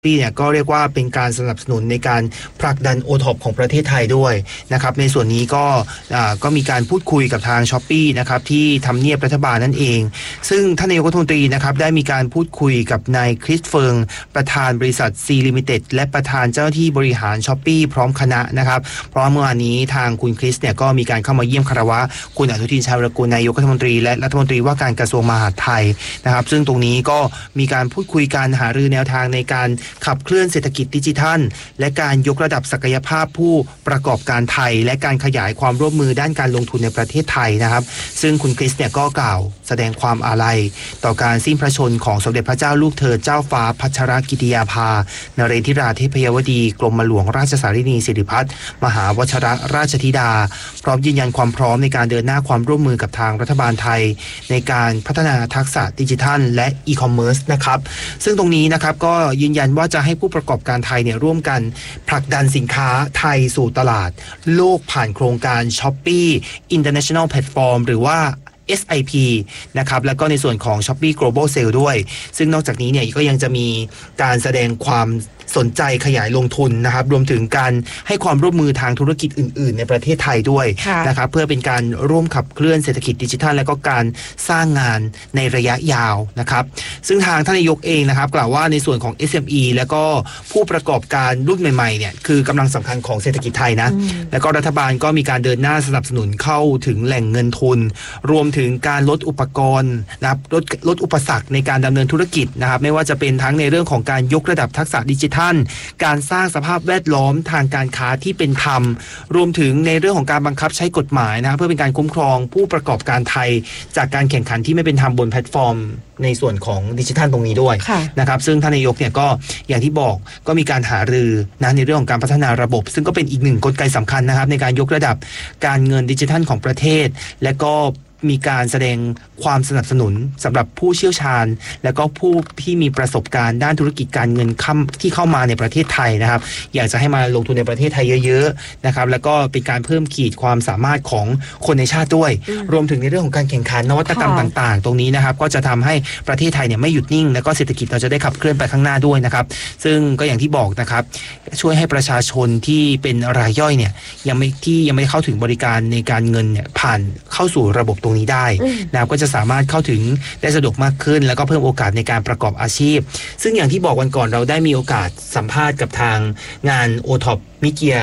ปีเนี่ยก็เรียกว่าเป็นการสนับสนุนในการผลักดัน OTOP ของประเทศไทยด้วยนะครับในส่วนนี้ก็มีการพูดคุยกับทาง Shopee นะครับที่ทำเนียบรัฐบาลนั่นเองซึ่งท่านนายกรัฐมนตรีนะครับได้มีการพูดคุยกับนายคริสเฟิงประธานบริษัท C Limited และประธานเจ้าหน้าที่บริหาร Shopee พร้อมคณะนะครับเพราะเมื่อวานนี้ทางคุณคริสเนี่ยก็มีการเข้ามาเยี่ยมคารวะคุณอนุทินชาญวิรากูลนายกรัฐมนตรีและรัฐมนตรีว่าการกระทรวงมหาดไทยนะครับซึ่งตรงนี้ก็มีการพูดคุยการหารือแนวทางในการขับเคลื่อนเศรษฐกิจดิจิทัลและการยกระดับศักยภาพผู้ประกอบการไทยและการขยายความร่วมมือด้านการลงทุนในประเทศไทยนะครับซึ่งคุณคริสเนี่ยก็กล่าวแสดงความอาลัยต่อการสิ้นพระชนของสมเด็จพระเจ้าลูกเธอเจ้าฟ้าพัชรกิติยาภานเรศธิราเทพยวดีกรมหลวงราชสารินีสิริพัฒน์มหาวชิรราชธิดาพร้อมยืนยันความพร้อมในการเดินหน้าความร่วมมือกับทางรัฐบาลไทยในการพัฒนาทักษะดิจิทัลและอีคอมเมิร์ซนะครับซึ่งตรงนี้นะครับก็ยืนยันว่าจะให้ผู้ประกอบการไทยเนี่ยร่วมกันผลักดันสินค้าไทยสู่ตลาดโลกผ่านโครงการ Shopee International Platform หรือว่าSIP นะครับแล้วก็ในส่วนของ Shopee Global Sale ด้วยซึ่งนอกจากนี้เนี่ยก็ยังจะมีการแสดงความสนใจขยายลงทุนนะครับรวมถึงการให้ความร่วมมือทางธุรกิจอื่นๆในประเทศไทยด้วยนะครับเพื่อเป็นการร่วมขับเคลื่อนเศรษฐกิจดิจิทัลและก็การสร้างงานในระยะยาวนะครับซึ่งทางท่านนายกเองนะครับกล่าวว่าในส่วนของ SME แล้วก็ผู้ประกอบการรุ่นใหม่ๆเนี่ยคือกำลังสำคัญของเศรษฐกิจไทยนะแล้วก็รัฐบาลก็มีการเดินหน้าสนับสนุนเข้าถึงแหล่งเงินทุนรวมถึงการลดอุปกรณ์นะครับลดอุปสรรคในการดำเนินธุรกิจนะครับไม่ว่าจะเป็นทั้งในเรื่องของการยกระดับทักษะดิจิทัลการสร้างสภาพแวดล้อมทางการค้าที่เป็นธรรมรวมถึงในเรื่องของการบังคับใช้กฎหมายนะเพื่อเป็นการคุ้มครองผู้ประกอบการไทยจากการแข่งขันที่ไม่เป็นธรรมบนแพลตฟอร์มในส่วนของดิจิทัลตรงนี้ด้วยนะครับซึ่งท่านนายกเนี่ยก็อย่างที่บอกก็มีการหารือนะในเรื่องของการพัฒนาระบบซึ่งก็เป็นอีกหนึ่งกลไกสำคัญนะครับในการยกระดับการเงินดิจิทัลของประเทศและก็มีการแสดงความสนับสนุนสำหรับผู้เชี่ยวชาญและก็ผู้ที่มีประสบการณ์ด้านธุรกิจการเงินที่เข้ามาในประเทศไทยนะครับอยากจะให้มาลงทุนในประเทศไทยเยอะๆนะครับแล้วก็เป็นการเพิ่มขีดความสามารถของคนในชาติด้วยรวมถึงในเรื่องของการแข่งขันนวัตกรรมต่างๆตรงนี้นะครับก็จะทำให้ประเทศไทยเนี่ยไม่หยุดนิ่งแล้วก็เศรษฐกิจเราจะได้ขับเคลื่อนไปข้างหน้าด้วยนะครับซึ่งก็อย่างที่บอกนะครับช่วยให้ประชาชนที่เป็นรายย่อยเนี่ยยังไม่เข้าถึงบริการในการเงินเนี่ยผ่านเข้าสู่ระบบตรงนี้ได้นะครับก็จะสามารถเข้าถึงได้สะดวกมากขึ้นแล้วก็เพิ่มโอกาสในการประกอบอาชีพซึ่งอย่างที่บอกวันก่อนเราได้มีโอกาสสัมภาษณ์กับทางงาน OTOP มิเกีย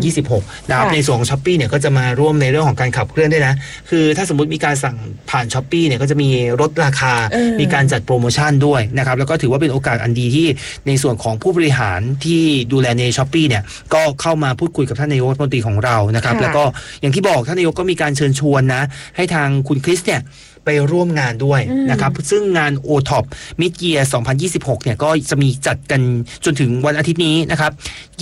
2026นะครับในส่วนของ Shopee เนี่ยก็จะมาร่วมในเรื่องของการขับเคลื่อนด้วยนะคือถ้าสมมุติมีการสั่งผ่าน Shopee เนี่ยก็จะมีลดราคามีการจัดโปรโมชั่นด้วยนะครับแล้วก็ถือว่าเป็นโอกาสอันดีที่ในส่วนของผู้บริหารที่ดูแลใน Shopee เนี่ยก็เข้ามาพูดคุยกับท่านนายกรัฐมนตรีของเรานะครับแล้วก็อย่างที่บอกท่านนายกก็มีการเชิญชวนนะให้ทางคุณคริสเนี่ยไปร่วมงานด้วยนะครับซึ่งงาน OTOP Mid Year 2026เนี่ยก็จะมีจัดกันจนถึงวันอาทิตย์นี้นะครับ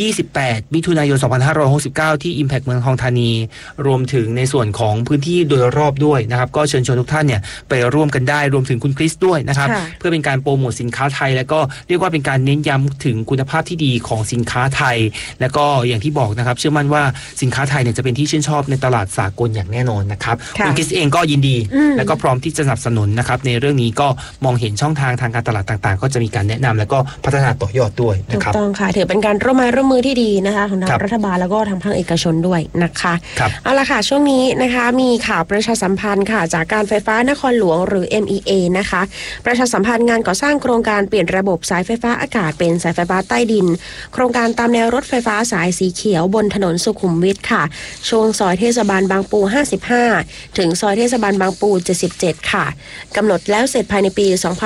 28มิถุนายน2569ที่ Impact เมืองทองธานีรวมถึงในส่วนของพื้นที่โดยรอบด้วยนะครับก็เชิญชวนทุกท่านเนี่ยไปร่วมกันได้รวมถึงคุณคริสด้วยนะครับเพื่อเป็นการโปรโมทสินค้าไทยแล้วก็เรียกว่าเป็นการเน้นย้ำถึงคุณภาพที่ดีของสินค้าไทยแล้วก็อย่างที่บอกนะครับเชื่อมั่นว่าสินค้าไทยเนี่ยจะเป็นที่ชื่นชอบในตลาดสากลอย่างแน่นอนนะครับคุณคริสเองก็ยินดีแล้วก็พร้อมที่จะสนับสนุนนะครับในเรื่องนี้ก็มองเห็นช่องทางการตลาดต่างๆก็จะมีการแนะนำแล้วก็พัฒนาต่อยอดด้วยนะครับถูกต้องค่ะถือเป็นการร่วมมือที่ดีนะคะของทางรัฐบาลแล้วก็ทางภาคเอกชนด้วยนะคะเอาล่ะค่ะช่วงนี้นะคะมีข่าวประชาสัมพันธ์ค่ะจากการไฟฟ้านครหลวงหรือ MEA นะคะประชาสัมพันธ์งานก่อสร้างโครงการเปลี่ยนระบบสายไฟฟ้าอากาศเป็นสายไฟฟ้าใต้ดินโครงการตามแนวรถไฟฟ้าสายสีเขียวบนถนนสุขุมวิทค่ะช่วงซอยเทศบาลบางปู55ถึงซอยเทศบาลบางปู77ค่ะกำหนดแล้วเสร็จภายในปี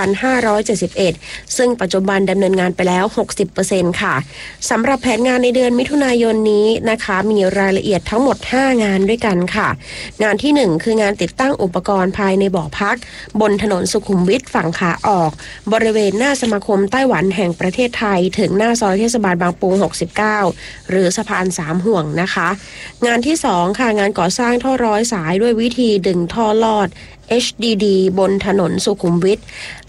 2571 ซึ่งปัจจุบันดำเนินงานไปแล้ว 60% ค่ะสำหรับแผนงานในเดือนมิถุนายนนี้นะคะมีรายละเอียดทั้งหมด5งานด้วยกันค่ะงานที่1คืองานติดตั้งอุปกรณ์ภายในบ่อพักบนถนนสุขุมวิทฝั่งขาออกบริเวณหน้าสมาคมไต้หวันแห่งประเทศไทยถึงหน้าซอยเทศบาลบางปู69หรือสะพาน3ห่วงนะคะงานที่2ค่ะงานก่อสร้างท่อร้อยสายด้วยวิธีดึงท่อลอดHDD บนถนนสุขุมวิท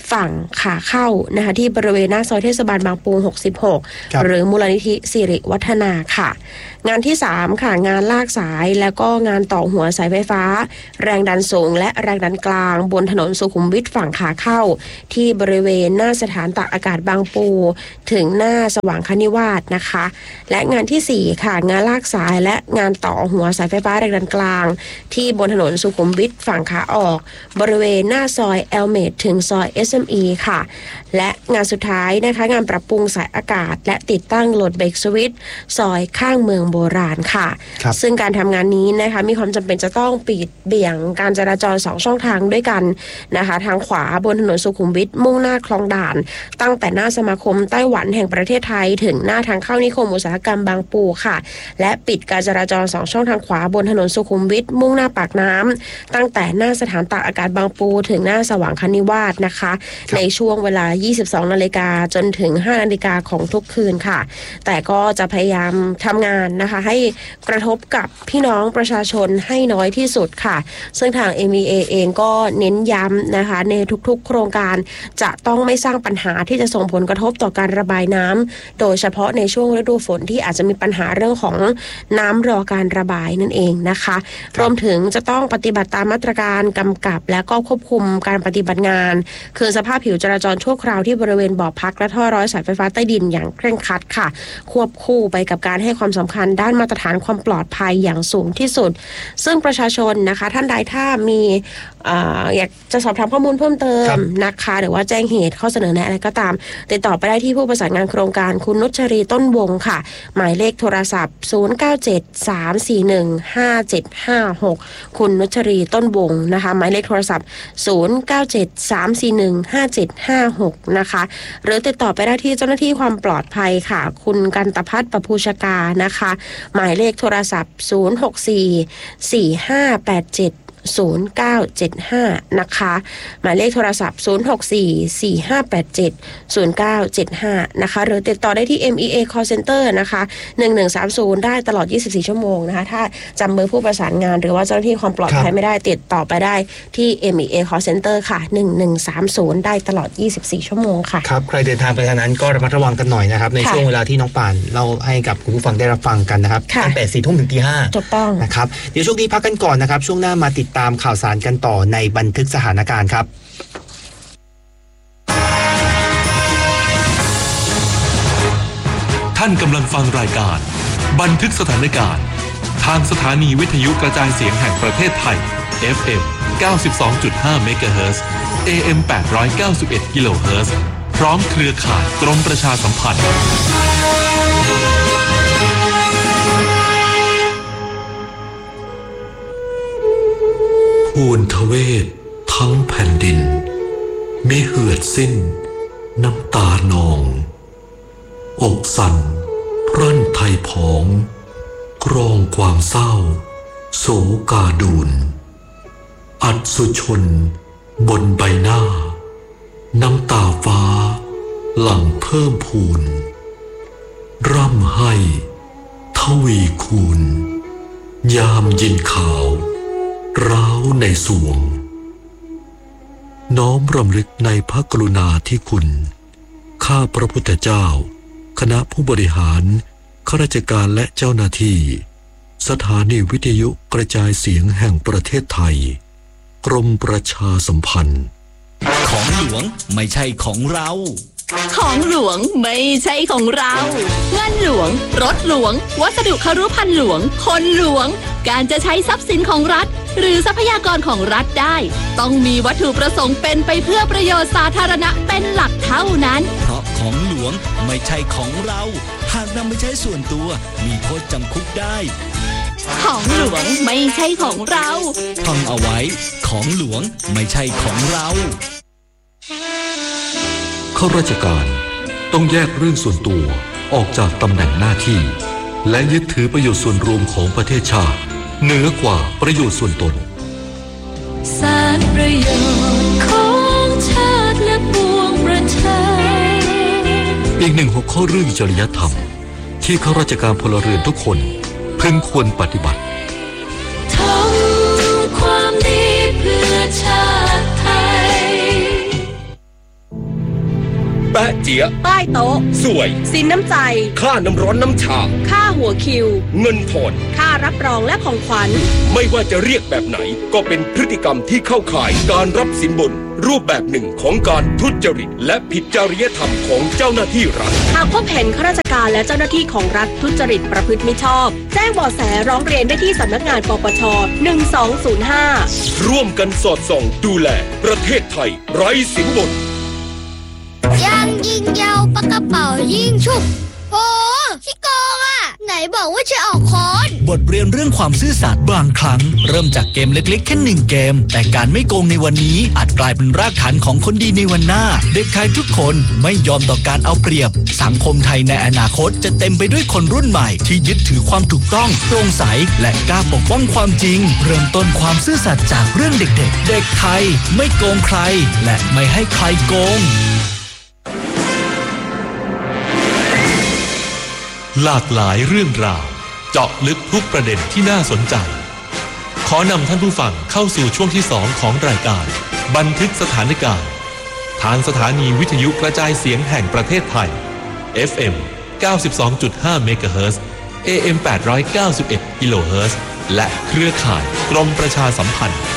ฝั่งขาเข้านะคะที่บริเวณหน้าซอยเทศบาลบางปู66หรือมูลนิธิสิริวัฒนาค่ะงานที่3ค่ะงานลากสายแล้วก็งานต่อหัวสายไฟฟ้าแรงดันสูงและแรงดันกลางบนถนนสุขุมวิทฝั่งขาเข้าที่บริเวณหน้าสถานตากอากาศบางปูถึงหน้าสว่างคณิวาสนะคะและงานที่4ค่ะงานลากสายและงานต่อหัวสายไฟฟ้าแรงดันกลางที่บนถนนสุขุมวิทฝั่งขาออกบริเวณหน้าซอยแอลเมดถึงซอย SME ค่ะและงานสุดท้ายนะคะงานปรับปรุงสายอากาศและติดตั้งโหลดเบรกสวิตช์ซอยข้างเมืองโบราณค่ะซึ่งการทำงานนี้นะคะมีความจำเป็นจะต้องปิดเบี่ยงการจราจร2ช่องทางด้วยกันนะคะทางขวาบนถนนสุขุมวิทมุ่งหน้าคลองด่านตั้งแต่หน้าสมาคมไต้หวันแห่งประเทศไทยถึงหน้าทางเข้านิคมอุตสาหกรรมบางปูค่ะและปิดการจราจร2ช่องทางขวาบนถนนสุขุมวิทมุ่งหน้าปากน้ำตั้งแต่หน้าสถานตากอากาศบางปูถึงหน้าสว่างคณิวาสนะคะในช่วงเวลา 22 นาฬิกาจนถึง 5 นาฬิกาของทุกคืนค่ะแต่ก็จะพยายามทำงานนะคะให้กระทบกับพี่น้องประชาชนให้น้อยที่สุดค่ะซึ่งทาง MEA เองก็เน้นย้ำนะคะในทุกๆโครงการจะต้องไม่สร้างปัญหาที่จะส่งผลกระทบต่อการระบายน้ำโดยเฉพาะในช่วงฤดูฝนที่อาจจะมีปัญหาเรื่องของน้ำรอการระบายนั่นเองนะคะรวมถึงจะต้องปฏิบัติตามมาตรการกำกับและก็ควบคุมการปฏิบัติงานคือสภาพผิวจราจรชั่วคราวที่บริเวณบ่อพักและท่อร้อยสายไฟฟ้าใต้ดินอย่างเคร่งครัดค่ะควบคู่ไปกับการให้ความสำคัญด้านมาตรฐานความปลอดภัยอย่างสูงที่สุดซึ่งประชาชนนะคะท่านใดถ้ามีอยากจะสอบถามข้อมูลเพิ่มเติมนะคะหรือว่าแจ้งเหตุข้อเสนอแนะอะไรก็ตามติดต่อไปได้ที่ผู้ประสานงานโครงการคุณนุชรีต้นวงค่ะหมายเลขโทรศัพท์0973415756คุณนุชรีต้นวงนะคะหมายเลขโทรศัพท์0973415756นะคะหรือติดต่อไปได้ที่เจ้าหน้าที่ความปลอดภัยค่ะคุณกันตภัทรประภูชกานะคะหมายเลขโทรศัพท์06445870975นะคะหมายเลขโทรศัพท์06445870975นะคะหรือติดต่อได้ที่ MEA Call Center นะคะ1130ได้ตลอด24ชั่วโมงนะคะถ้าจำเบอร์ผู้ประสานงานหรือว่าเจ้าหน้าที่ความปลอดภัยไม่ได้ติดต่อไปได้ที่ MEA Call Center ค่ะ1130ได้ตลอด24ชั่วโมงค่ะครับใครเดินทางไปทางนั้นก็ระมัดระวังกันหน่อยนะครับในช่วงเวลาที่น้องป่านเล่าให้กับคุณผู้ฟังได้รับฟังกันนะครับตั้งแต่ 4 ทุ่มถึง ตี 5 ถูกต้องนะครับเดี๋ยวช่วงนี้พักกันก่อนนะครับช่วงหน้ามาติดตามข่าวสารกันต่อในบันทึกสถานการณ์ครับท่านกำลังฟังรายการบันทึกสถานการณ์ทางสถานีวิทยุกระจายเสียงแห่งประเทศไทย FM 92.5 เมกะเฮิรตซ์ AM 891 กิโลเฮิรตซ์พร้อมเครือข่ายกรมประชาสัมพันธ์ภูนทเวศทั้งแผ่นดินมิเหือดสิ้นน้ำตานองอกสั่นพรั่นไทยผองกรองความเศร้าโศกาดูนอัศชนบนใบหน้าน้ำตาฟ้าหลั่งเพิ่มพูนร่ำให้ทวีคูณยามยินข่าวร้าวในสวงน้อมรำลึกในพระกรุณาธิคุณข้าพระพุทธเจ้าคณะผู้บริหารข้าราชการและเจ้าหน้าที่สถานีวิทยุกระจายเสียงแห่งประเทศไทยกรมประชาสัมพันธ์ของหลวงไม่ใช่ของเราของหลวงไม่ใช่ของเราเงินหลวงรถหลวงวัสดุครุภัณฑ์หลวงคนหลวงการจะใช้ทรัพย์สินของรัฐหรือทรัพยากรของรัฐได้ต้องมีวัตถุประสงค์เป็นไปเพื่อประโยชน์สาธารณะเป็นหลักเท่านั้นเพราะของหลวงไม่ใช่ของเราหากนำไปใช้ส่วนตัวมีโทษจำคุกได้ของหลวงไม่ใช่ของเราท่องเอาไว้ของหลวงไม่ใช่ของเราข้าราชการต้องแยกเรื่องส่วนตัวออกจากตำแหน่งหน้าที่และยึดถือประโยชน์ส่วนรวมของประเทศชาติเหนือกว่าประโยชน์ส่วนตนสารประโยชน์ของชาติและปวงประชาอีกหนึ่งหัวข้อเรื่องจริยธรรมที่ข้าราชการพลเรือนทุกคนพึงควรปฏิบัติทำความดีเพื่อชาติไทยแปะเจี๊ยะใต้โต๊ะสวยสินน้ำใจค่าน้ำร้อนน้ำชาค่าหัวคิวเงินทอนค่ารับรองและของขวัญไม่ว่าจะเรียกแบบไหนก็เป็นพฤติกรรมที่เข้าข่ายการรับสินบนรูปแบบหนึ่งของการทุจริตและผิดจริยธรรมของเจ้าหน้าที่รัฐหากพบเห็นข้าราชการและเจ้าหน้าที่ของรัฐทุจริตประพฤติมิชอบแจ้งเบาะแสร้องเรียนได้ที่สำนักงานปปช1205 ร่วมกันสอดส่องดูแลประเทศไทยไร้สินบนยังยิงยาวปากกระเป๋ายิงชุบโอ้ขี้โกงอ่ะไหนบอกว่าจะออกคอนบทเรียนเรื่องความซื่อสัตย์บางครั้งเริ่มจากเกมเล็กๆแค่1เกมแต่การไม่โกงในวันนี้อาจกลายเป็นรากฐานของคนดีในวันหน้าเด็กไทยทุกคนไม่ยอมต่อการเอาเปรียบสังคมไทยในอนาคตจะเต็มไปด้วยคนรุ่นใหม่ที่ยึดถือความถูกต้องโปร่งใสและกล้าปกป้องความจริงเริ่มต้นความซื่อสัตย์จากเรื่องเด็กๆเด็กไทยไม่โกงใครและไม่ให้ใครโกงหลากหลายเรื่องราวเจาะลึกทุกประเด็นที่น่าสนใจขอนำท่านผู้ฟังเข้าสู่ช่วงที่2ของรายการบันทึกสถานการณ์ทางสถานีวิทยุกระจายเสียงแห่งประเทศไทย FM 92.5 เมกะเฮิรตซ์ AM 891 กิโลเฮิรตซ์และเครือข่ายกรมประชาสัมพันธ์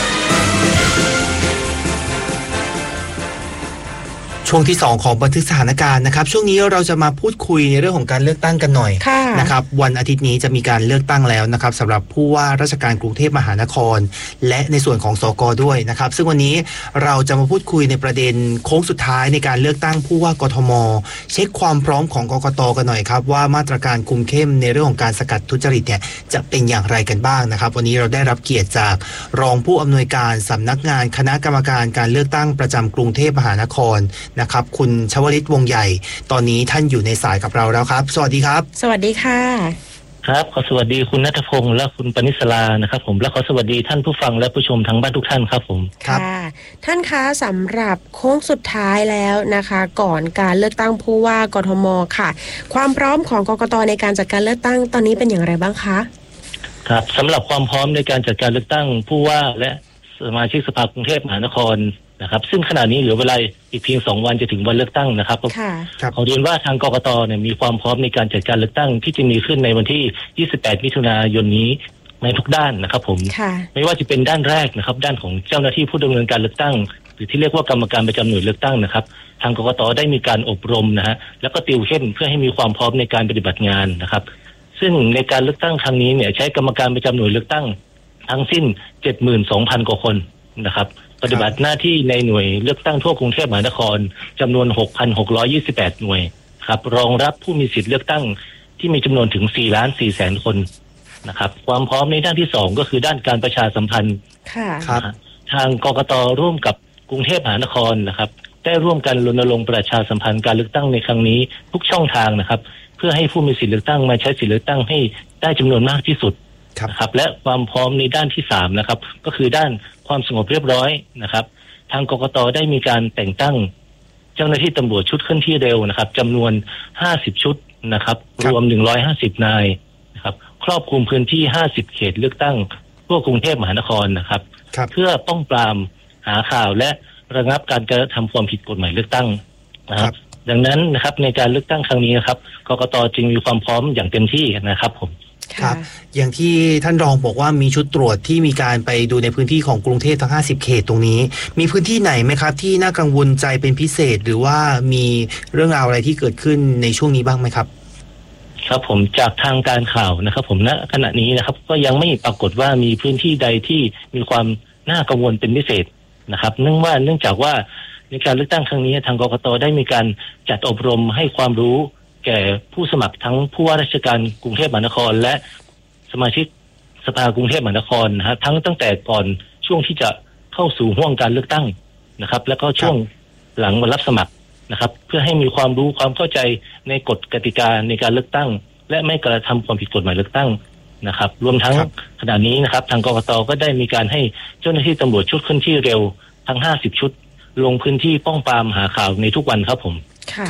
ช่วงที่2ของบันทึกสถานการณ์นะครับช่วงนี้เราจะมาพูดคุยในเรื่องของการเลือกตั้งกันหน่อยนะครับวันอาทิตย์นี้จะมีการเลือกตั้งแล้วนะครับสำหรับผู้ว่าราชการกรุงเทพมหานครและในส่วนของสก.ด้วยนะครับซึ่งวันนี้เราจะมาพูดคุยในประเด็นโค้งสุดท้ายในการเลือกตั้งผู้ว่ากทม.เช็คความพร้อมของกกต.กันหน่อยครับว่ามาตรการคุมเข้มในเรื่องของการสกัดทุจริตเนี่ยจะเป็นอย่างไรกันบ้างนะครับวันนี้เราได้รับเกียรติจากรองผู้อำนวยการสำนักงานคณะกรรมการการเลือกตั้งประจำกรุงเทพมหานครนะครับคุณชวลิตวงใหญ่ตอนนี้ท่านอยู่ในสายกับเราแล้วครับสวัสดีครับสวัสดีค่ะครับขอสวัสดีคุณณัฐพงษ์และคุณปณิสรานะครับผมและขอสวัสดีท่านผู้ฟังและผู้ชมทั้งบ้านทุกท่านครับผมค่ะท่านคะสำหรับโค้งสุดท้ายแล้วนะคะก่อนการเลือกตั้งผู้ว่ากทมค่ะความพร้อมของกกต.ในการจัดการเลือกตั้งตอนนี้เป็นอย่างไรบ้างคะครับสำหรับความพร้อมในการจัดการเลือกตั้งผู้ว่าและสมาชิกสภากรุงเทพมหานครนะครับซึ่งขณะนี้เหลือเวลาอีกเพียง2วันจะถึงวันเลือกตั้งนะครับขอเรียนว่าทางกกต.เนี่ยมีความพร้อมในการจัดการเลือกตั้งที่จะมีขึ้นในวันที่28มิถุนายนนี้ในทุกด้านนะครับผมไม่ว่าจะเป็นด้านแรกนะครับด้านของเจ้าหน้าที่ผู้ดำเนินการเลือกตั้งหรือที่เรียกว่ากรรมการประจำหน่วยเลือกตั้งนะครับทางกกต.ได้มีการอบรมนะฮะแล้วก็ติวเข้มเพื่อให้มีความพร้อมในการปฏิบัติงานนะครับซึ่งในการเลือกตั้งครั้งนี้เนี่ยใช้กรรมการประจำหน่วยเลือกตั้งทั้งสิ้น 72,000 กว่าคนนะครับปฏิบัติหน้าที่ในหน่วยเลือกตั้งทั่วกรุงเทพมหานครจำนวน 6,628 หน่วยครับรองรับผู้มีสิทธิ์เลือกตั้งที่มีจำนวนถึง 4,400,000 คนนะครับความพร้อมในด้านที่2ก็คือด้านการประชาสัมพันธ์ครับทางกกต.ร่วมกับกรุงเทพมหานครนะครับได้ร่วมกันรณรงค์ประชาสัมพันธ์การเลือกตั้งในครั้งนี้ทุกช่องทางนะครับเพื่อให้ผู้มีสิทธิ์เลือกตั้งมาใช้สิทธิ์เลือกตั้งให้ได้จำนวนมากที่สุดนะครับและความพร้อมในด้านที่3นะครับก็คือด้านความสงบเรียบร้อยนะครับทางกกต.ได้มีการแต่งตั้งเจ้าหน้าที่ตำรวจชุดเคลื่อนที่เร็วนะครับจำนวน50ชุดนะครับรวม150นายนะครับครอบคลุมพื้นที่50เขตเลือกตั้งทั่วกรุงเทพมหานครนะครับเพื่อป้องปรามหาข่าวและระงับการกระทำความผิดกฎหมายเลือกตั้งนะครับดังนั้นนะครับในการเลือกตั้งครั้งนี้นะครับกกต.จึงมีความพร้อมอย่างเต็มที่นะครับผมครับอย่างที่ท่านรองบอกว่ามีชุดตรวจที่มีการไปดูในพื้นที่ของกรุงเทพทั้ง50เขตตรงนี้มีพื้นที่ไหนไหมครับที่น่ากังวลใจเป็นพิเศษหรือว่ามีเรื่องราวอะไรที่เกิดขึ้นในช่วงนี้บ้างไหมครับครับผมจากทางการข่าวนะครับผมณขณะนี้นะครับก็ยังไม่ปรากฏว่ามีพื้นที่ใดที่มีความน่ากังวลเป็นพิเศษนะครับเนื่องจากว่าในการเลือกตั้งครั้งนี้ทางกกต.ได้มีการจัดอบรมให้ความรู้แก่ผู้สมัครทั้งผู้ว่าราชการกรุงเทพมหานครและสมาชิกสภากรุงเทพมหานครนะฮะตั้งแต่ก่อนช่วงที่จะเข้าสู่ห้วงการเลือกตั้งนะครับแล้วก็ช่วงหลังวันรับสมัครนะครับเพื่อให้มีความรู้ความเข้าใจในกฎกติกาในการเลือกตั้งและไม่กระทำความผิดกฎหมายเลือกตั้งนะครับรวมทั้งขณะนี้นะครับทางกกต.ก็ได้มีการให้เจ้าหน้าที่ตำรวจชุดเคลื่อนที่เร็วทั้ง50ชุดลงพื้นที่ป้องปรามหาข่าวในทุกวันครับผมค่ะ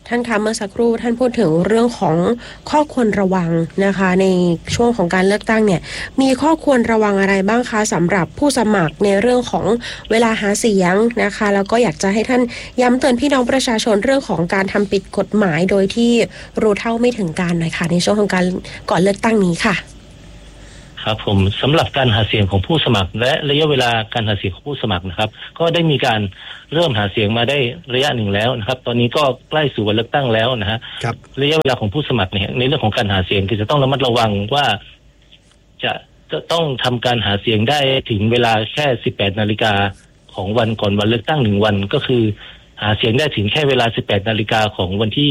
ท่านคะเมื่อสักครู่ท่านพูดถึงเรื่องของข้อควรระวังนะคะในช่วงของการเลือกตั้งเนี่ยมีข้อควรระวังอะไรบ้างคะสำหรับผู้สมัครในเรื่องของเวลาหาเสียงนะคะแล้วก็อยากจะให้ท่านย้ำเตือนพี่น้องประชาชนเรื่องของการทำผิดกฎหมายโดยที่รู้เท่าไม่ถึงการหน่อยค่ะในช่วงของการก่อนเลือกตั้งนี้ค่ะครับผมสำหรับการหาเสียงของผู้สมัครและระยะเวลาการหาเสียงของผู้สมัครนะครับก็ได้มีการเริ่มหาเสียงมาได้ระยะหนึ่งแล้วนะครับตอนนี้ก็ใกล้สู่วันเลือกตั้งแล้วนะฮะระยะเวลาของผู้สมัครเนี่ยในเรื่องของการหาเสียงคือจะต้องระมัดระวังว่าจะต้องทำการหาเสียงได้ถึงเวลาแค่ 18 นาฬิกาของวันก่อนวันเลือกตั้ง1วันก็คือหาเสียงได้ถึงแค่เวลา 18 นาฬิกาของวันที่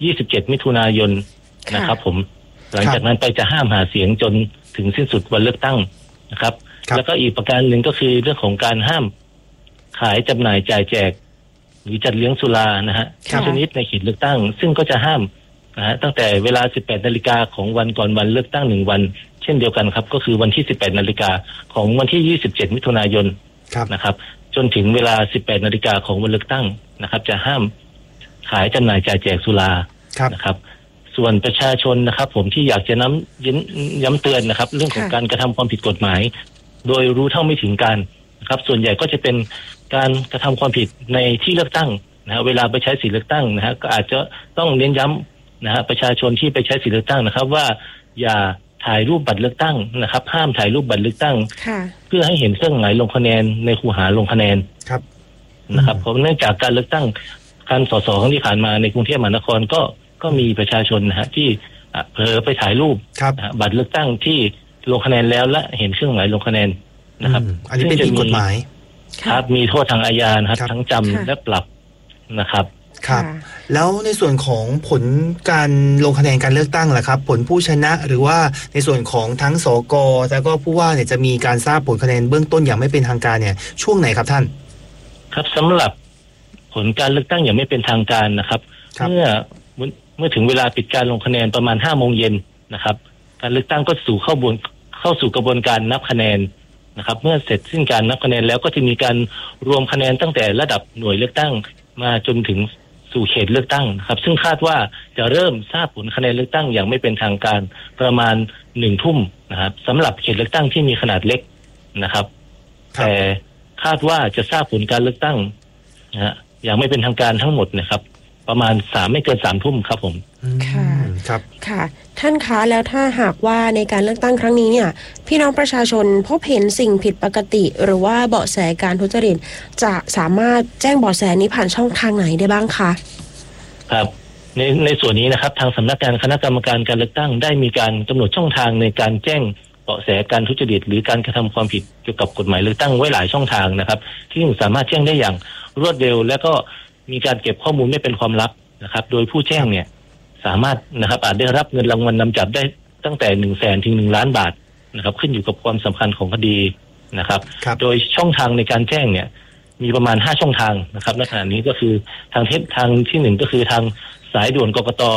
27 มิถุนายนนะครับผมหลังจากนั้นไปจะห้ามหาเสียงจนถึงสิ้นสุดวันเลือกตั้งนะครับแล้วก็อีกประการหนึ่งก็คือเรื่องของการห้ามขายจำหน่ายจ่ายแจกหรือจัดเลี้ยงสุรานะฮะชนิดในเขตเลือกตั้งซึ่งก็จะห้ามนะฮะตั้งแต่เวลา 18 นาฬิกาของวันก่อนวันเลือกตั้ง1วันเช่นเดียวกันครับก็คือวันที่ 18 นาฬิกาของวันที่ 27 มิถุนายนนะครับจนถึงเวลา 18 นาฬิกาของวันเลือกตั้งนะครับจะห้ามขายจำหน่ายจ่ายแจกสุรานะครับส่วนประชาชนนะครับผมที่อยากจะย้ำเตือนนะครับเรื่องของการกระทำความผิดกฎหมายโดยรู้เท่าไม่ถึงการนะครับส่วนใหญ่ก็จะเป็นการกระทำความผิดในที่เลือกตั้งนะฮะเวลาไปใช้สิทธิเลือกตั้งนะฮะก็อาจจะต้องเน้นย้ำนะฮะประชาชนที่ไปใช้สิทธิเลือกตั้งนะครับว่าอย่าถ่ายรูปบัตรเลือกตั้งนะครับห้ามถ่ายรูปบัตรเลือกตั้งเพื่อให้เห็นเครื่องหมายลงคะแนนในคูหาลงคะแนนนะครับเพราะเนื่องจากการเลือกตั้งการส.ส.ครั้งที่ผ่านมาในกรุงเทพมหานครก็มีประชาชนนะฮะที่เผลอไปถ่ายรูปบัตรเลือกตั้งที่ลงคะแนนแล้วและเห็นเครื่องหมายลงคะแนนนะครับอันนี้เป็นผิดกฎหมายครับมีโทษทางอาญานะครับทั้งจำและปรับนะครับครับแล้วในส่วนของผลการลงคะแนนการเลือกตั้งล่ะครับผลผู้ชนะหรือว่าในส่วนของทั้งสก.แล้วก็ผู้ว่าเนี่ยจะมีการทราบผลคะแนนเบื้องต้นอย่างไม่เป็นทางการเนี่ยช่วงไหนครับท่านครับสำหรับผลการเลือกตั้งอย่างไม่เป็นทางการนะครับเมื่อถึงเวลาปิดการลงคะแนนประมาณ 5 โมงเย็นนะครับการเลือกตั้งก็เข้าสู่กระบวนการนับคะแนนนะครับเมื่อเสร็จสิ้นการนับคะแนนแล้วก็จะมีการรวมคะแนนตั้งแต่ระดับหน่วยเลือกตั้งมาจนถึงสู่เขตเลือกตั้งครับซึ่งคาดว่าจะเริ่มทราบผลคะแนนเลือกตั้งอย่างไม่เป็นทางการประมาณ 1 ทุ่มนะครับสำหรับเขตเลือกตั้งที่มีขนาดเล็กนะครับแต่คาดว่าจะทราบผลการเลือกตั้งนะฮะอย่างไม่เป็นทางการทั้งหมดนะครับประมาณไม่เกิน 3 ทุ่มครับผมค่ะครับค่ะท่านคะแล้วถ้าหากว่าในการเลือกตั้งครั้งนี้เนี่ยพี่น้องประชาชนพบเห็นสิ่งผิดปกติหรือว่าเบาะแสการทุจริตจะสามารถแจ้งเบาะแสนี้ผ่านช่องทางไหนได้บ้างคะครับในส่วนนี้นะครับทางสำนักงานคณะกรรมการการเลือกตั้งได้มีการกำหนดช่องทางในการแจ้งเบาะแสการทุจริตหรือการกระทำความผิดเกี่ยวกับกฎหมายเลือกตั้งไว้หลายช่องทางนะครับที่สามารถแจ้งได้อย่างรวดเร็วและก็มีการเก็บข้อมูลไม่เป็นความลับนะครับโดยผู้แจ้งเนี่ยสามารถนะครับอาจได้รับเงินรางวัลนำจับได้ตั้งแต่ 100,000 ถึง 1 ล้านบาทนะครับขึ้นอยู่กับความสำคัญของคดีนะครับโดยช่องทางในการแจ้งเนี่ยมีประมาณ5ช่องทางนะครับในขณะนี้ก็คือทางที่1ก็คือทางสายด่วนกกต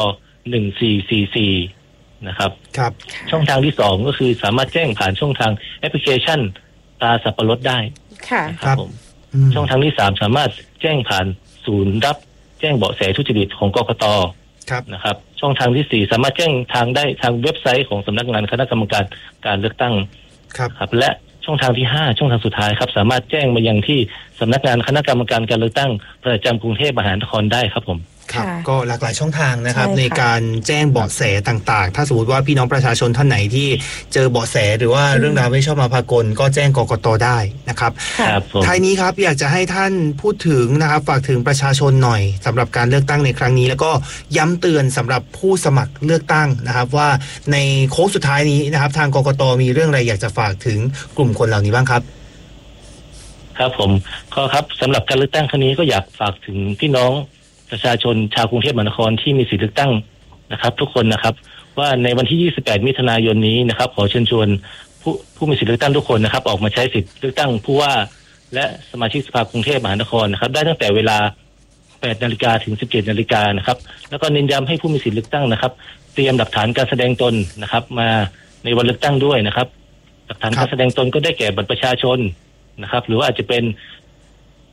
1444นะครับช่องทางที่2ก็คือสามารถแจ้งผ่านช่องทางแอปพลิเคชันตาสับปะรดได้ครับผมช่องทางที่3สามารถแจ้งผ่านศูนย์รับแจ้งเบาะแสทุจริตของกกต.นะครับช่องทางที่4สามารถแจ้งทางได้ทางเว็บไซต์ของสำนักงานคณะกรรมการการเลือกตั้งครับและช่องทางที่5ช่องทางสุดท้ายครับสามารถแจ้งมายังที่สำนักงานคณะกรรมการการเลือกตั้งประจำกรุงเทพมหานครได้ครับผมครับก็หลากหลายช่องทางนะครับในการแจ้งเบาะแสต่างๆถ้าสมมติว่าพี่น้องประชาชนท่านไหนที่เจอเบาะแสหรือว่าเรื่องราวไม่ชอบมาพากลก็แจ้งกกต.ได้นะครับท้ายนี้ครับอยากจะให้ท่านพูดถึงนะครับฝากถึงประชาชนหน่อยสำหรับการเลือกตั้งในครั้งนี้แล้วก็ย้ำเตือนสำหรับผู้สมัครเลือกตั้งนะครับว่าในโค้งสุดท้ายนี้นะครับทางกกต.มีเรื่องอะไรอยากจะฝากถึงกลุ่มคนเหล่านี้บ้างครับครับผมก็ครับสำหรับการเลือกตั้งครั้งนี้ก็อยากฝากถึงพี่น้องประชาชนชาวกรุงเทพมหานครที่มีสิทธิเลือกตั้งนะครับทุกคนนะครับว่าในวันที่28มิถุนายนนี้นะครับขอเชิญชวนผู้มีสิทธิเลือกตั้งทุกคนนะครับออกมาใช้สิทธิเลือกตั้งผู้ว่าและสมาชิกสภากรุงเทพมหานครนะครับได้ตั้งแต่เวลา 8 นาฬิกาถึง 17 นาฬิกานะครับแล้วก็เน้นย้ำให้ผู้มีสิทธิเลือกตั้งนะครับเตรียมหลักฐานการแสดงตนนะครับมาในวันเลือกตั้งด้วยนะครับหลักฐานการแสดงตนก็ได้แก่บัตรประชาชนนะครับหรือว่าอาจจะเป็น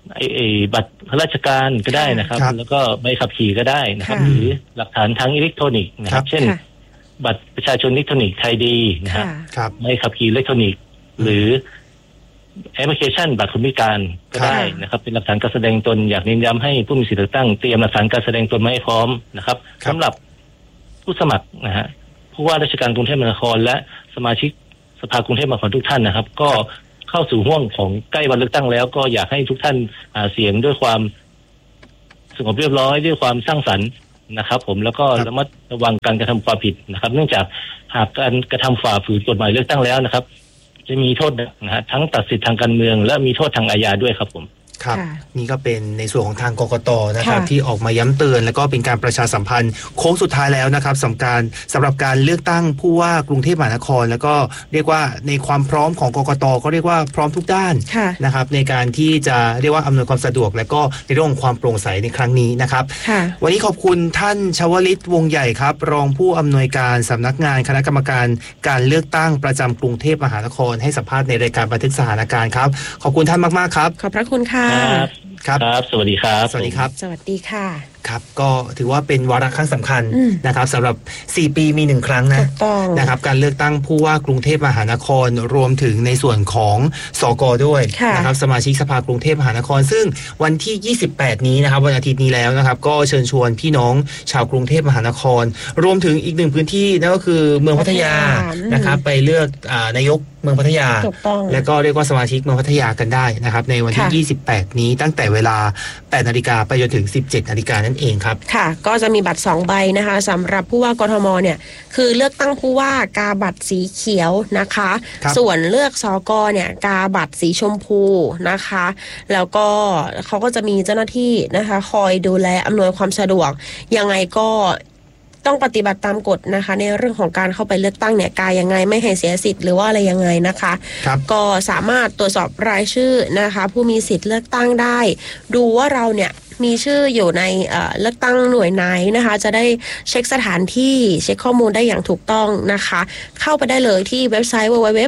บัตรข้าราชการก็ได้นะครับแล้วก็ใบขับขี่ก็ได้นะครับหรือหลักฐานทางอิเล็กทรอนิกส์นะครับเช่นบัตรประชาชนอิเล็กทรอนิกส์ไทยดีนะครับใบขับขี่อิเล็กทรอนิกส์หรือแอปพลิเคชันบัตรคนพิการก็ได้นะครับเป็นหลักฐานการแสดงตนอยากเน้นย้ำให้ผู้มีสิทธิเลือกตั้งเตรียมหลักฐานการแสดงตนมาให้พร้อมนะครับสำหรับผู้สมัครนะฮะผู้ว่าราชการกรุงเทพมหานครและสมาชิกสภากรุงเทพมหานครทุกท่านนะครับก็เข้าสู่ห่วงของใกล้วันเลือกตั้งแล้วก็อยากให้ทุกท่านเสียงด้วยความสงบเรียบร้อยด้วยความสร้างสรรค์นะครับผมแล้วก็ระมัดระวังการกระทำความผิดนะครับเนื่องจากหากการกระทำฝ่าฝืนกฎหมายเลือกตั้งแล้วนะครับจะมีโทษนะฮะทั้งตัดสิทธิทางการเมืองและมีโทษทางอาญาด้วยครับผมครับนี่ก็เป็นในส่วนของทางกกต.นะครับที่ออกมาย้ำเตือนแล้วก็เป็นการประชาสัมพันธ์โค้งสุดท้ายแล้วนะครับสำหรับการเลือกตั้งผู้ว่ากรุงเทพมหานครแล้วก็เรียกว่าในความพร้อมของกกต.ก็เรียกว่าพร้อมทุกด้านนะครับในการที่จะเรียกว่าอำนวยความสะดวกและก็ในเรื่องของความโปร่งใสในครั้งนี้นะครับวันนี้ขอบคุณท่านชวลิตวงใหญ่ครับรองผู้อำนวยการสำนักงานคณะกรรมการการเลือกตั้งประจำกรุงเทพมหานครให้สัมภาษณ์ในรายการบันทึกสถานการณ์ครับขอบคุณท่านมากๆครับขอบพระคุณค่ะครับสวัสดีครับสวัสดีครับสวัสดีค่ะครับก็ถือว่าเป็นวาระครั้งสำคัญนะครับสำหรับ4ปีมี1ครั้งนะครับการเลือกตั้งผู้ว่ากรุงเทพมหานครรวมถึงในส่วนของสก.ด้วยนะครับสมาชิกสภากรุงเทพมหานครซึ่งวันที่28นี้นะครับวันอาทิตย์นี้แล้วนะครับก็เชิญชวนพี่น้องชาวกรุงเทพมหานครรวมถึงอีกหนึ่งพื้นที่นั่นก็คือเมืองพัทยานะครับไปเลือกนายกเมืองพัทยาและก็เรียกว่าสมาชิกเมืองพัทยากันได้นะครับในวันที่28นี้ตั้งแต่เวลา 8 นาฬิกาไปจนถึง 17 นาฬิกานั่นเองครับค่ะก็จะมีบัตร2ใบนะคะสำหรับผู้ว่ากทมเนี่ยคือเลือกตั้งผู้ว่ากาบัตรสีเขียวนะคะส่วนเลือกสกเนี่ยกาบัตรสีชมพูนะคะแล้วก็เขาก็จะมีเจ้าหน้าที่นะคะคอยดูแลอำนวยความสะดวกยังไงก็ต้องปฏิบัติตามกฎนะคะในเรื่องของการเข้าไปเลือกตั้งเนี่ยกายยังไงไม่ให้เสียสิทธิ์หรือว่าอะไรยังไงนะคะก็สามารถตรวจสอบรายชื่อนะคะผู้มีสิทธิ์เลือกตั้งได้ดูว่าเราเนี่ยมีชื่ออยู่ในเลือกตั้งหน่วยไหนนะคะจะได้เช็คสถานที่เช็คข้อมูลได้อย่างถูกต้องนะคะเข้าไปได้เลยที่เว็บไซต์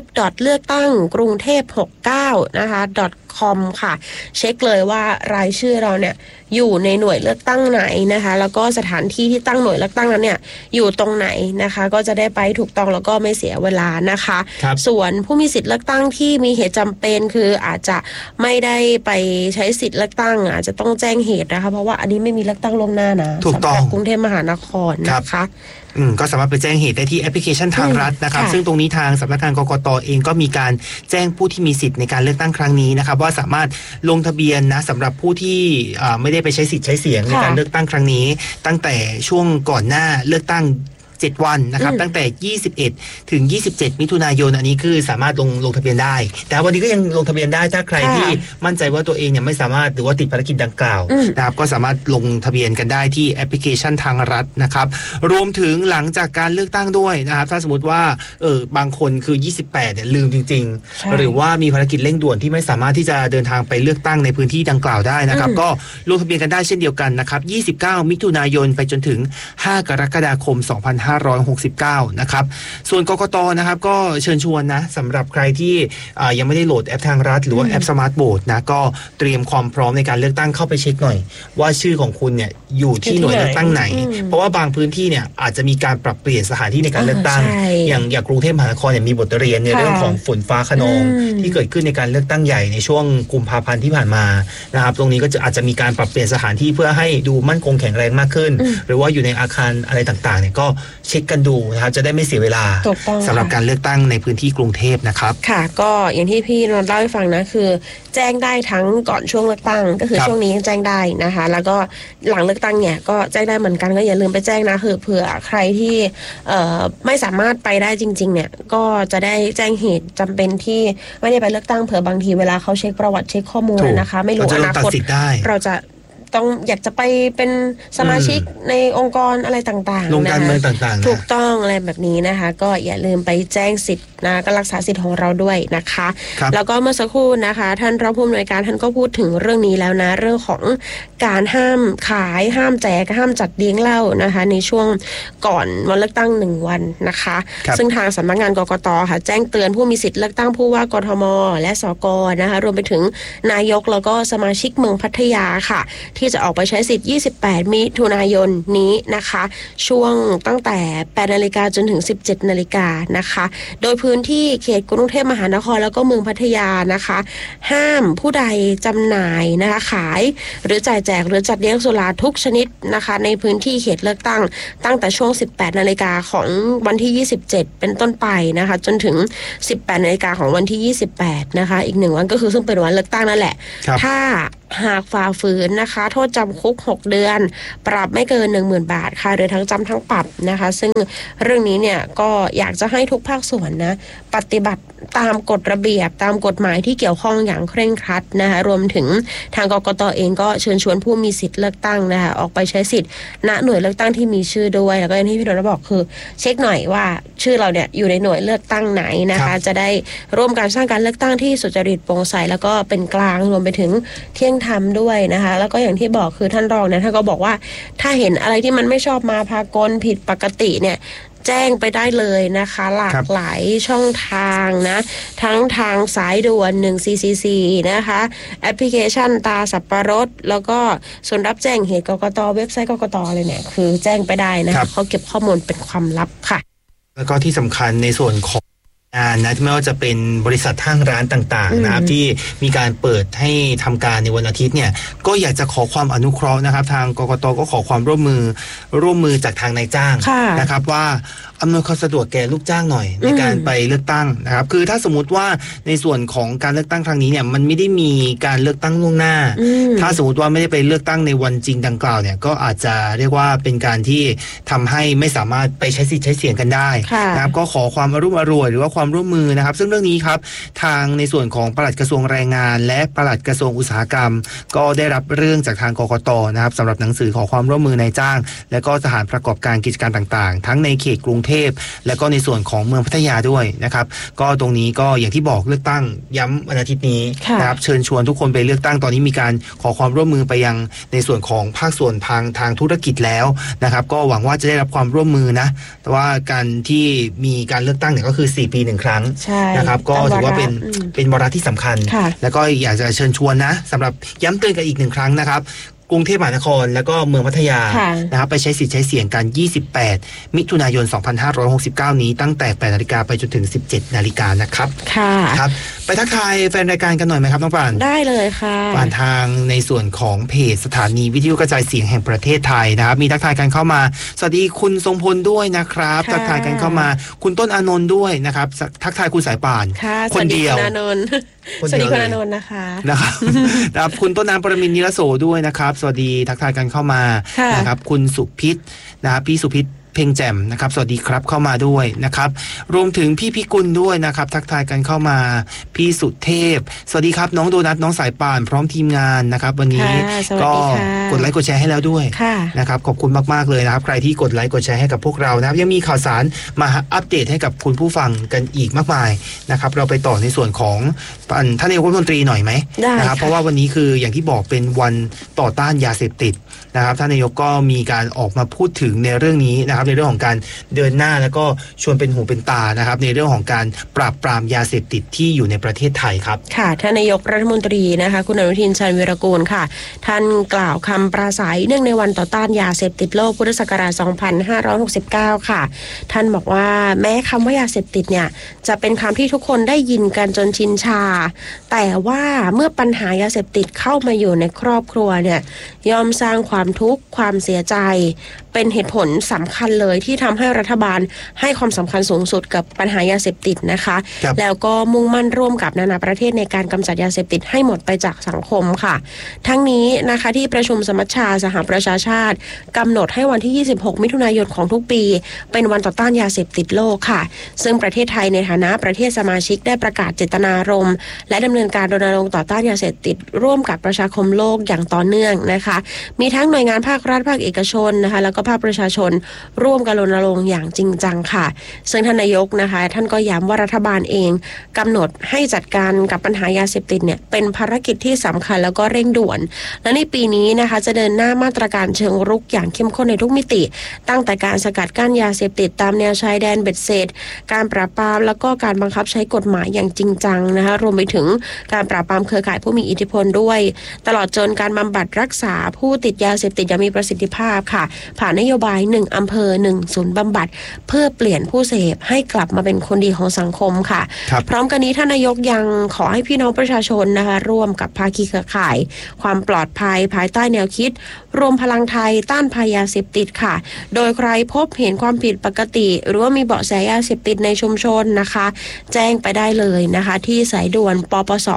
www.leuktanggrungthep69 นะคะ .com ค่ะเช็คเลยว่ารายชื่อเราเนี่ยอยู่ในหน่วยเลือกตั้งไหนนะคะแล้วก็สถานที่ที่ตั้งหน่วยเลือกตั้งนั้นเนี่ยอยู่ตรงไหนนะคะก็จะได้ไปถูกต้องแล้วก็ไม่เสียเวลานะคะส่วนผู้มีสิทธิ์เลือกตั้งที่มีเหตุจำเป็นคืออาจจะไม่ได้ไปใช้สิทธิ์เลือกตั้งอาจจะต้องแจ้งเหตุนะคะเพราะว่าอันนี้ไม่มีเลือกตั้งล่วงหน้านะสำหรับกรุงเทพมหานครนะคะก็สามารถไปแจ้งเหตุได้ที่แอปพลิเคชันทางรัฐนะครับซึ่งตรงนี้ทางสำนักงานกกต.เองก็มีการแจ้งผู้ที่มีสิทธิ์ในการเลือกตั้งครั้งนี้นะครับว่าสามารถลงทะเบียนนะสำหรับผู้ที่ไม่ได้ไปใช้สิทธิ์ใช้เสียงในการเลือกตั้งครั้งนี้ตั้งแต่ช่วงก่อนหน้าเลือกตั้ง7 วันนะครับตั้งแต่21ถึง27มิถุนายนอันนี้คือสามารถลงทะเบียนได้แต่วันนี้ก็ยังลงทะเบียนได้ถ้าใครที่มั่นใจว่าตัวเองเนี่ยไม่สามารถหรือว่าติดภารกิจดังกล่าวนะครับก็สามารถลงทะเบียนกันได้ที่แอปพลิเคชันทางรัฐนะครับรวมถึงหลังจากการเลือกตั้งด้วยนะครับถ้าสมมติว่าบางคนคือ28เนี่ยลืมจริงๆหรือว่ามีภารกิจเร่งด่วนที่ไม่สามารถที่จะเดินทางไปเลือกตั้งในพื้นที่ดังกล่าวได้นะครับก็ลงทะเบียนกันได้เช่นเดียวกันนะครับ29มิถุนายนไปจนถึง5กรกฎาคม2569นะครับส่วนกกต.นะครับก็เชิญชวนนะสำหรับใครที่ยังไม่ได้โหลดแอปทางรัฐหรือว่าแอปสมาร์ทโหวตนะก็เตรียมความพร้อมในการเลือกตั้งเข้าไปเช็คหน่อยว่าชื่อของคุณเนี่ยอยู่ที่หน่วยเลือกตั้งไหนเพราะว่าบางพื้นที่เนี่ยอาจจะมีการปรับเปลี่ยนสถานที่ในการเลือกตั้งอย่างกรุงเทพมหานครเนี่ยมีบทเรียนในเรื่องของฝนฟ้าคะนองที่เกิดขึ้นในการเลือกตั้งใหญ่ในช่วงกุมภาพันธ์ที่ผ่านมานะครับตรงนี้ก็อาจจะมีการปรับเปลี่ยนสถานที่เพื่อให้ดูมั่นคงแข็งแรงมากขึ้นหรือว่าอยู่ในอาคารอะไรต่างๆเนี่ยก็เช็คกันดูนะครับจะได้ไม่เสียเวลาสำหรับการเลือกตั้งในพื้นที่กรุงเทพนะครับค่ะก็อย่างที่พี่นนท์เล่าให้ฟังนะคือแจ้งได้ทั้งก่อนช่วงเลือกตั้งก็คือช่วงนี้แจ้งได้นะคะแล้วก็หลังเลือกตั้งเนี่ยก็แจ้งได้เหมือนกันก็อย่าลืมไปแจ้งนะคือเผื่อใครที่ไม่สามารถไปได้จริงๆเนี่ยก็จะได้แจ้งเหตุจำเป็นที่ไม่ได้ไปเลือกตั้งเผื่อบางทีเวลาเขาเช็คประวัติเช็คข้อมูลนะคะไม่รู้อนาคตเราจะต้องอยากจะไปเป็นสมาชิกในองค์กรอะไรต่างๆลงการเมืองต่างๆถูกต้องอะไรแบบนี้นะคะก็อย่าลืมไปแจ้งสิทธิ์นะก็รักษาสิทธิ์ของเราด้วยนะคะแล้วก็เมื่อสักครู่นะคะท่านรองผู้อำนวยการท่านก็พูดถึงเรื่องนี้แล้วนะเรื่องของการห้ามขายห้ามแจกห้ามจัดเลี้ยงเหล้านะคะในช่วงก่อนวันเลือกตั้ง1วันนะคะซึ่งทางสำนักงานกกต.ค่ะแจ้งเตือนผู้มีสิทธิ์เลือกตั้งผู้ว่ากทม.และสก.นะคะรวมไปถึงนายกแล้วก็สมาชิกเมืองพัทยาค่ะที่จะออกไปใช้สิทธิ์28มิถุนายนนี้นะคะช่วงตั้งแต่ 8 นาฬิกาจนถึง 17 นาฬิกานะคะโดยพื้นที่เขตกรุงเทพมหานครแล้วก็เมืองพัทยานะคะห้ามผู้ใดจำหน่ายนะคะขายหรือจ่ายแจกหรือจัดเลี้ยงสุราทุกชนิดนะคะในพื้นที่เขตเลือกตั้งแต่ช่วง 18 นาฬิกาของวันที่ 27 เป็นต้นไปนะคะจนถึง 18 นาฬิกาของวันที่ 28 นะคะอีก1วันก็คือซึ่งเป็นวันเลือกตั้งนั่นแหละถ้าหากฝ่าฝืนนะคะโทษจำคุก6เดือนปรับไม่เกิน 10,000 บาทค่ะหรือทั้งจำทั้งปรับนะคะซึ่งเรื่องนี้เนี่ยก็อยากจะให้ทุกภาคส่วนนะปฏิบัติตามกฎระเบียบตามกฎหมายที่เกี่ยวข้องอย่างเคร่งครัดนะคะรวมถึงทางกกต.เองก็เชิญชวนผู้มีสิทธิ์เลือกตั้งนะคะออกไปใช้สิทธิ์ณหน่วยเลือกตั้งที่มีชื่อด้วยแล้วก็อย่างที่พี่ดลบอกคือเช็คหน่อยว่าชื่อเราเนี่ยอยู่ในหน่วยเลือกตั้งไหนนะคะจะได้ร่วมการสร้างการเลือกตั้งที่สุจริตโปร่งใสแล้วก็เป็นกลางรวมไปถึงเที่ยงธรรมด้วยนะคะแล้วก็อย่างที่บอกคือท่านรองเนี่ยท่านก็บอกว่าถ้าเห็นอะไรที่มันไม่ชอบมาพากลผิดปกติเนี่ยแจ้งไปได้เลยนะคะหลากหลายช่องทางนะทั้งทางสายด่วน1444นะคะแอปพลิเคชันตาสับปะรดแล้วก็ส่วนรับแจ้งเหตุกกต.เว็บไซต์กกต.เลยเนี่ยคือแจ้งไปได้นะคะเขาเก็บข้อมูลเป็นความลับค่ะแล้วก็ที่สำคัญในส่วนของงานนะไม่ว่าจะเป็นบริษัทห้างร้านต่างๆนะครับที่มีการเปิดให้ทำการในวันอาทิตย์เนี่ยก็อยากจะขอความอนุเคราะห์นะครับทางกกต.ก็ขอความร่วมมือจากทางนายจ้างนะครับว่าอำนวยความสะดวกแก่ลูกจ้างหน่อยในการไปเลือกตั้งนะครับคือถ้าสมมติว่าในส่วนของการเลือกตั้งครั้งนี้เนี่ยมันไม่ได้มีการเลือกตั้งล่วงหน้าถ้าสมมติว่าไม่ได้ไปเลือกตั้งในวันจริงดังกล่าวเนี่ยก็อาจจะเรียกว่าเป็นการที่ทำให้ไม่สามารถไปใช้สิทธิ์ใช้เสียงกันได้นะครับก็ขอความอรุ่มอร่วยหรือว่าความร่วมมือนะครับซึ่งเรื่องนี้ครับทางในส่วนของปลัดกระทรวงแรงงานและปลัดกระทรวงอุตสาหกรรมก็ได้รับเรื่องจากทางกกต.นะครับสำหรับหนังสือขอความร่วมมือนายจ้างและก็สถานประกอบการกิจการต่างๆทั้งในเขตกรุงเทพและก็ในส่วนของเมืองพัทยาด้วยนะครับก็ตรงนี้ก็อย่างที่บอกเลือกตั้งย้ำวันอาทิตย์นี้นะครับเชิญชวนทุกคนไปเลือกตั้งตอนนี้มีการขอความร่วมมือไปยังในส่วนของภาคส่วนทางธุรกิจแล้วนะครับก็หวังว่าจะได้รับความร่วมมือนะแต่ว่าการที่มีการเลือกตั้งเนี่ยก็คือ4 ปี 1 ครั้งนะครับก็ถือว่าเป็นวาระที่สำคัญแล้วก็อยากจะเชิญชวนนะสำหรับย้ำเตือนกันอีก1 ครั้งนะครับกรุงเทพมหานครแล้วก็เมืองพัทยานะครับไปใช้สิทธิ์ใช้เสียงกัน28 มิถุนายน 2569 นี้ตั้งแต่ 8 นาฬิกาไปจนถึง 17 นาฬิกานะครับค่ะครับไปทักทายแฟนรายการกันหน่อยไหมครับน้องปานได้เลยค่ะผ่านทางในส่วนของเพจสถานีวิทยุกระจายเสียงแห่งประเทศไทยนะครับมีทักทายกันเข้ามาสวัสดีคุณทรงพลด้วยนะครับทักทายกันเข้ามาคุณต้นอานนท์ด้วยนะครับทักทายคุณสายป่านคนเดียวสวัสดีคุณอานนท์นะคะนะครับคุณต้นน้ำปรมินทร์นิรโสด้วยนะครับสวัสดีทักทายกันเข้ามานะครับคุณสุพิษนะครับพี่สุพิษเพ่งแจ่มนะครับสวัสดีครับเข้ามาด้วยนะครับรวมถึงพี่พิกุลด้วยนะครับทักทายกันเข้ามาพี่สุเทพสวัสดีครับน้องโดนัทน้องสายป่านพร้อมทีมงานนะครับวันนี้ก็กดไลค์กดแชร์ให้แล้วด้วยนะครับขอบคุณมากๆเลยนะครับใครที่กดไลค์กดแชร์ให้กับพวกเรานะครับยังมีข่าวสารมาอัปเดตให้กับคุณผู้ฟังกันอีกมากมายนะครับเราไปต่อในส่วนของท่านนายกรัฐมนตรีหน่อยไหมนะครับเพราะว่าวันนี้คืออย่างที่บอกเป็นวันต่อต้านยาเสพติดนะครับท่านนายกก็มีการออกมาพูดถึงในเรื่องนี้นะครับในเรื่องของการเดินหน้าแล้วก็ชวนเป็นหูเป็นตานะครับในเรื่องของการปราบปรามยาเสพติดที่อยู่ในประเทศไทยครับค่ะท่านนายกรัฐมนตรีนะคะคุณอนุทินชาญวีรกูลค่ะท่านกล่าวคำปราศัยเนื่องในวันต่อต้านยาเสพติดโลกพุทธศักราช 2569 ค่ะท่านบอกว่าแม้คำว่ายาเสพติดเนี่ยจะเป็นคำที่ทุกคนได้ยินกันจนชินชาแต่ว่าเมื่อปัญหายาเสพติดเข้ามาอยู่ในครอบครัวเนี่ยย่อมสร้างความทุกข์ความเสียใจเป็นเหตุผลสำคัญเลยที่ทำให้รัฐบาลให้ความสำคัญสูงสุดกับปัญหายาเสพติดนะคะแล้วก็มุ่งมั่นร่วมกับนานาประเทศในการกำจัดยาเสพติดให้หมดไปจากสังคมค่ะทั้งนี้นะคะที่ประชุมสมัชชาสหประชาชาติกำหนดให้วันที่ 26 มิถุนายนของทุกปีเป็นวันต่อต้านยาเสพติดโลกค่ะซึ่งประเทศไทยในฐานะประเทศสมาชิกได้ประกาศเจตนารมณ์และดำเนินการรณรงค์ต่อต้านยาเสพติดร่วมกับประชาคมโลกอย่างต่อเนื่องนะคะมีทั้งหน่วยงานภาครัฐภาคเอกชนนะคะแล้วก็ภาคประชาชนร่วมกันรณรงค์อย่างจริงจังค่ะซึ่งท่านนายกนะคะท่านก็ย้ำว่ารัฐบาลเองกำหนดให้จัดการกับปัญหายาเสพติดเนี่ยเป็นภารกิจที่สำคัญแล้วก็เร่งด่วนและในปีนี้นะคะจะเดินหน้ามาตรการเชิงรุกอย่างเข้มข้นในทุกมิติตั้งแต่การสกัดกั้นยาเสพติดตามแนวชายแดนเบ็ดเสร็จการปราบปรามแล้วก็การบังคับใช้กฎหมายอย่างจริงจังนะคะรวมไปถึงการปราบปรามเครือข่ายผู้มีอิทธิพลด้วยตลอดจนการบำบัดรักษาผู้ติดยาเสพติดอย่างมีประสิทธิภาพค่ะผ่านนโยบาย1อำเภอ1ศูนย์บำบัดเพื่อเปลี่ยนผู้เสพให้กลับมาเป็นคนดีของสังคมค่ะพร้อมกันนี้ท่านนายกยังขอให้พี่น้องประชาชนนะคะร่วมกับภาคีเครือข่ายความปลอดภัยภายใต้แนวคิดรวมพลังไทยต้านภัยยาเสพติดค่ะโดยใครพบเห็นความผิดปกติหรือว่ามีเบาะแสยาเสพติดในชุมชนนะคะแจ้งไปได้เลยนะคะที่สายด่วนปปส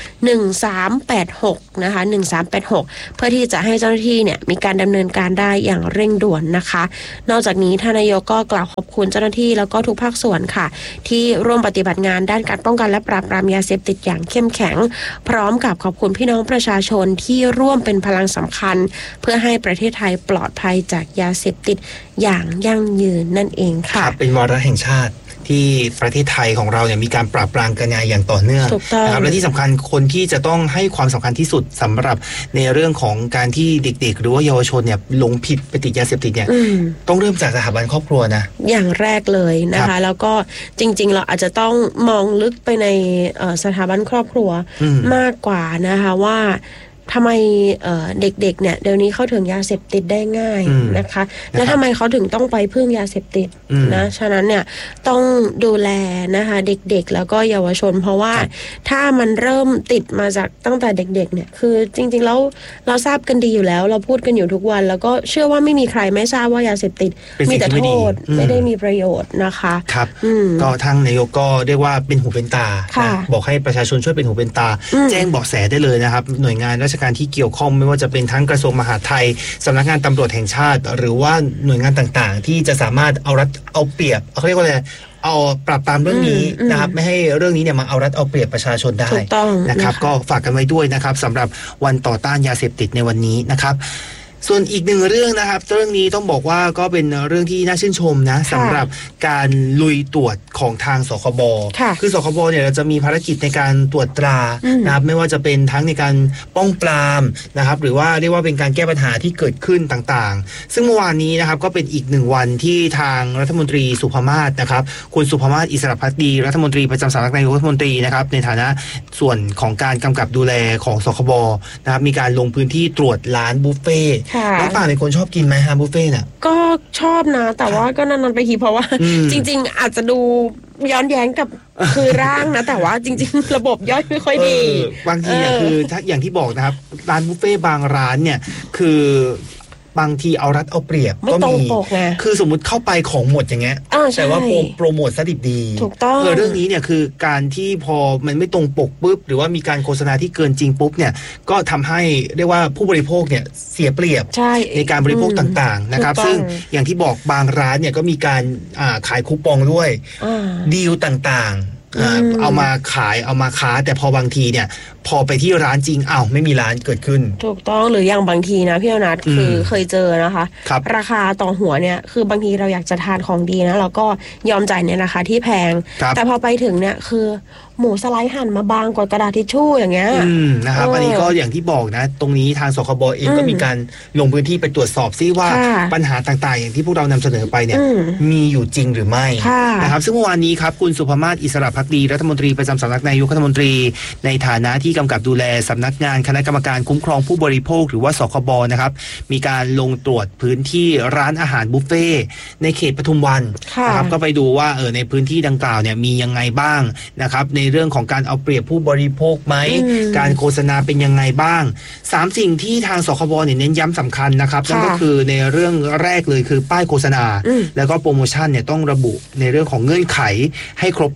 1386นะคะ1386เพื่อที่จะให้เจ้าหน้าที่เนี่ยมีการดำเนินการได้อย่างเร่งด่วนนะคะนอกจากนี้ท่านนายกก็กล่าวขอบคุณเจ้าหน้าที่แล้วก็ทุกภาคส่วนค่ะที่ร่วมปฏิบัติงานด้านการป้องกันและปราบปรามยาเสพติดอย่างเข้มแข็งพร้อมกับขอบคุณพี่น้องประชาชนที่ร่วมเป็นพลังสำคัญเพื่อให้ประเทศไทยปลอดภัยจากยาเสพติดอย่างยั่งยืนนั่นเองค่ะเป็นวาระแห่งชาติที่ประเทศไทยของเราเนี่ยมีการปราบปรามกันอย่างต่อเนื่องนะครับและที่สำคัญคนที่จะต้องให้ความสำคัญที่สุดสำหรับในเรื่องของการที่เด็กๆหรือว่าเยาวชนเนี่ยหลงผิดไปติดยาเสพติดเนี่ยต้องเริ่มจากสถาบันครอบครัวนะอย่างแรกเลยนะคะแล้วก็จริงๆเราอาจจะต้องมองลึกไปในสถาบันครอบครัวมากกว่านะคะว่าทำไมเด็กๆเนี่ยเดี๋ยวนี้เข้าถึงยาเสพติดได้ง่ายนะคะแล้วทำไมเขาถึงต้องไปพึ่งยาเสพติดนะฉะนั้นเนี่ยต้องดูแลนะคะเด็กๆแล้วก็เยาวชนเพราะว่าถ้ามันเริ่มติดมาจากตั้งแต่เด็กๆเนี่ยคือจริงๆแล้วเราทราบกันดีอยู่แล้วเราพูดกันอยู่ทุกวันแล้วก็เชื่อว่าไม่มีใครไม่ทราบว่ายาเสพติดมีแต่โทษไม่ได้มีประโยชน์นะคะครับก็ทางนายกก็เรียกว่าเป็นหูเป็นตาบอกให้ประชาชนช่วยเป็นหูเป็นตาแจ้งเบาะแสได้เลยนะครับหน่วยงานราชการที่เกี่ยวข้องไม่ว่าจะเป็นทั้งกระทรวงมหาดไทยสำนักงานตำรวจแห่งชาติหรือว่าหน่วยงานต่างๆที่จะสามารถเอาเปรียบเขาเรียกว่าอะไรเอาปราบปรามเรื่องนี้นะครับไม่ให้เรื่องนี้เนี่ยมาเอารัดเอาเปรียบประชาชนได้นะครับก็ฝากกันไว้ด้วยนะครับสำหรับวันต่อต้านยาเสพติดในวันนี้นะครับส่วนอีกหนึ่งเรื่องนะครับเรื่องนี้ต้องบอกว่าก็เป็นเรื่องที่น่าชื่นชมนะสำหรับการลุยตรวจของทางสคบคือสคบเนี่ยเราจะมีภารกิจในการตรวจตรานะครับไม่ว่าจะเป็นทั้งในการป้องปรามนะครับหรือว่าเรียกว่าเป็นการแก้ปัญหาที่เกิดขึ้นต่างๆซึ่งเมื่อวานนี้นะครับก็เป็นอีกหนึ่งวันที่ทางรัฐมนตรีสุภมาศนะครับคุณสุภมาศอิสระภักดีรัฐมนตรีประจำสำนักนายกรัฐมนตรีนะครับในฐานะส่วนของการกำกับดูแลของสคบนะครับมีการลงพื้นที่ตรวจร้านบุฟเฟ่น้องป่าเป็นคนชอบกินไหมฮะบุฟเฟ่น่ะก็ชอบนะแต่ว่าก็นานๆไปทีเพราะว่าจริงๆอาจจะดูย้อนแย้งกับคือร่างนะแต่ว่าจริงๆระบบย่อยไม่ค่อยดีบางทีคือถ้าอย่างที่บอกนะครับร้านบุฟเฟ่บางร้านเนี่ยคือบางทีเอารัดเอาเปรียบก็มีคือสมมุติเข้าไปของหมดอย่างเงี้ยแต่ว่าโปรโมทซะดิบดีถูกต้องเรื่องนี้เนี่ยคือการที่พอมันไม่ตรงปกปุ๊บหรือว่ามีการโฆษณาที่เกินจริงปุ๊บเนี่ยก็ทำให้เรียกว่าผู้บริโภคเนี่ยเสียเปรียบในการบริโภคต่างๆนะครับซึ่งอย่างที่บอกบางร้านเนี่ยก็มีการขายคูปองด้วยดีลต่างๆเอามาขายเอามาค้าแต่พอบางทีเนี่ยพอไปที่ร้านจริงไม่มีร้านเกิดขึ้นถูกต้องหรืออย่างบางทีนะพี่อนัทคือเคยเจอนะคะราคาต่อหัวเนี่ยคือบางทีเราอยากจะทานของดีนะเราก็ยอมจ่ายในราคาที่แพงแต่พอไปถึงเนี่ยคือหมูสไลด์หั่นมาบางกว่ากระดาษทิชชู่อย่างเงี้ยนะครับอันนี้ก็อย่างที่บอกนะตรงนี้ทางสคบเองก็มีการลงพื้นที่ไปตรวจสอบซิว่าปัญหาต่างๆอย่างที่พวกเรานำเสนอไปเนี่ยมีอยู่จริงหรือไม่นะครับซึ่งเมื่อวานนี้ครับคุณสุภมาศอิสระภักดีรัฐมนตรีประจำสำนักนายกรัฐมนตรีในฐานะที่กำกับดูแลสำนักงานคณะกรรมการคุ้มครองผู้บริโภคหรือว่าสคบนะครับมีการลงตรวจพื้นที่ร้านอาหารบุฟเฟ่ในเขตปทุมวันนะครับก็ไปดูว่าในพื้นที่ดังกล่าวเนี่ยมียังไงบ้างนะครับในเรื่องของการเอาเปรียบผู้บริโภคไหมการโฆษณาเป็นยังไงบ้าง3สิ่งที่ทางสคบเนี่ยเน้นย้ำสำคัญนะครับนั่นก็คือในเรื่องแรกเลยคือป้ายโฆษณาแล้วก็โปรโมชั่นเนี่ยต้องระบุในเรื่องของเงื่อนไขให้ครบถ้วนก่อน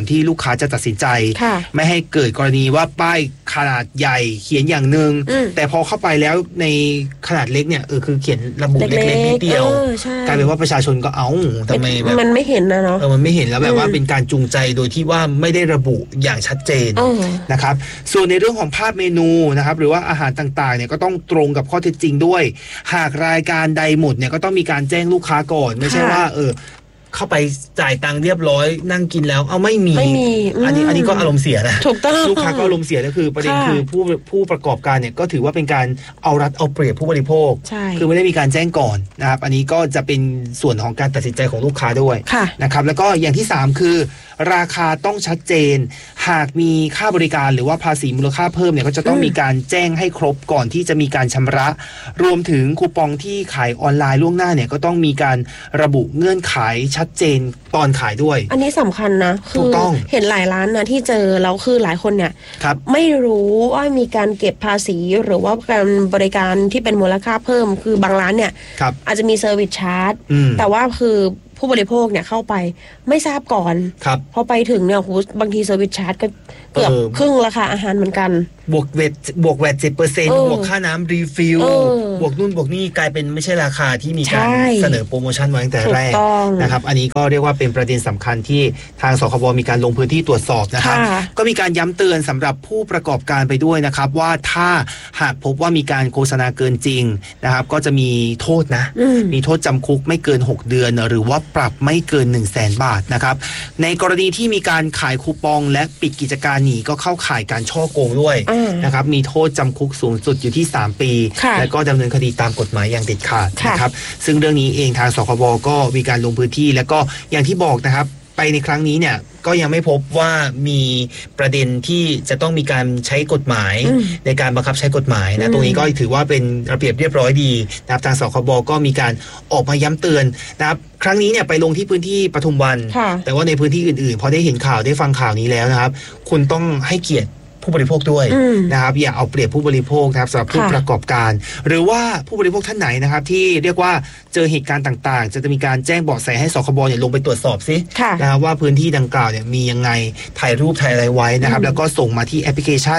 ที่ลูกค้าจะตัดสินใจไม่ให้เกิดกรณีว่าป้ายขนาดใหญ่เขียนอย่างนึงแต่พอเข้าไปแล้วในขนาดเล็กเนี่ยคือเขียนระบุเล็กๆนิดเดียวกลายเป็นว่าประชาชนก็ทำไมแบบมันไม่เห็นนะเนาะมันไม่เห็นแล้วแบบว่าเป็นการจูงใจโดยที่ว่าไม่ได้ระบุอย่างชัดเจนนะครับส่วนในเรื่องของภาพเมนูนะครับหรือว่าอาหารต่างๆเนี่ยก็ต้องตรงกับข้อเท็จจริงด้วยหากรายการใดหมดเนี่ยก็ต้องมีการแจ้งลูกค้าก่อนไม่ใช่ว่าเข้าไปจ่ายตังค์เรียบร้อยนั่งกินแล้วไม่มีอันนี้ก็อารมณ์เสียนะถูกต้องลูกค้าก็อารมณ์เสียก็คือประเด็นคือผู้ประกอบการเนี่ยก็ถือว่าเป็นการเอารัดเอาเปรียบผู้บริโภคคือไม่ได้มีการแจ้งก่อนนะครับอันนี้ก็จะเป็นส่วนของการตัดสินใจของลูกค้าด้วยนะครับแล้วก็อย่างที่3คือราคาต้องชัดเจนหากมีค่าบริการหรือว่าภาษีมูลค่าเพิ่มเนี่ยก็จะต้องมีการแจ้งให้ครบก่อนที่จะมีการชำระรวมถึงคูปองที่ขายออนไลน์ล่วงหน้าเนี่ยก็ต้องมีการระบุเงื่อนไขชัดเจนตอนขายด้วยอันนี้สำคัญนะคือเห็นหลายร้านนะที่เจอแล้วคือหลายคนเนี่ยไม่รู้ว่ามีการเก็บภาษีหรือว่าการบริการที่เป็นมูลค่าเพิ่มคือบางร้านเนี่ยอาจจะมีเซอร์วิสชาร์จแต่ว่าคือผู้บริโภคเนี่ยเข้าไปไม่ทราบก่อนพอไปถึงเนี่ยบางทีเซอร์วิสชาร์จก็เกือบครึ่งราคาอาหารเหมือนกันบวกแวด 10% บวกค่าน้ำรีฟิลบวกนู่นบวกนี่กลายเป็นไม่ใช่ราคาที่มีการเสนอโปรโมชั่นไว้ตั้งแต่แรกนะครับอันนี้ก็เรียกว่าเป็นประเด็นสำคัญที่ทางสคบมีการลงพื้นที่ตรวจสอบนะครับก็มีการย้ำเตือนสำหรับผู้ประกอบการไปด้วยนะครับว่าถ้าหากพบว่ามีการโฆษณาเกินจริงนะครับก็จะมีโทษนะมีโทษจำคุกไม่เกิน6เดือนหรือว่าปรับไม่เกิน 100,000 บาทนะครับในกรณีที่มีการขายคูปองและปิดกิจการหนีก็เข้าข่ายการฉ้อโกงด้วยนะครับมีโทษจำคุกสูงสุดอยู่ที่3ปีและก็ดำเนินคดีตามกฎหมายอย่างเด็ดขาดนะครับซึ่งเรื่องนี้เองทางสคบก็มีการลงพื้นที่แล้วก็อย่างที่บอกนะครับไปในครั้งนี้เนี่ยก็ยังไม่พบว่ามีประเด็นที่จะต้องมีการใช้กฎหมายในการบังคับใช้กฎหมายนะตรงนี้ก็ถือว่าเป็นระเบียบเรียบร้อยดีนะครับทางสคบก็มีการออกมาย้ำเตือนนะครับครั้งนี้เนี่ยไปลงที่พื้นที่ปทุมวันแต่ว่าในพื้นที่อื่นๆพอได้เห็นข่าวได้ฟังข่าวนี้แล้วนะครับคุณต้องให้เกียรติผู้บริโภคด้วยนะครับอย่าเอาเปรียบผู้บริโภคนะครับสำหรับผู้ประกอบการหรือว่าผู้บริโภคท่านไหนนะครับที่เรียกว่าเจอเหตุการณ์ต่างๆจะมีการแจ้งเบาะแสให้สคบเนี่ยลงไปตรวจสอบซินะครับว่าพื้นที่ดังกล่าวเนี่ยมียังไงถ่ายรูปถ่ายอะไรไว้นะครับแล้วก็ส่งมาที่แอปพลิเคชัน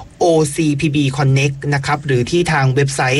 OCPB Connect นะครับหรือที่ทางเว็บไซต์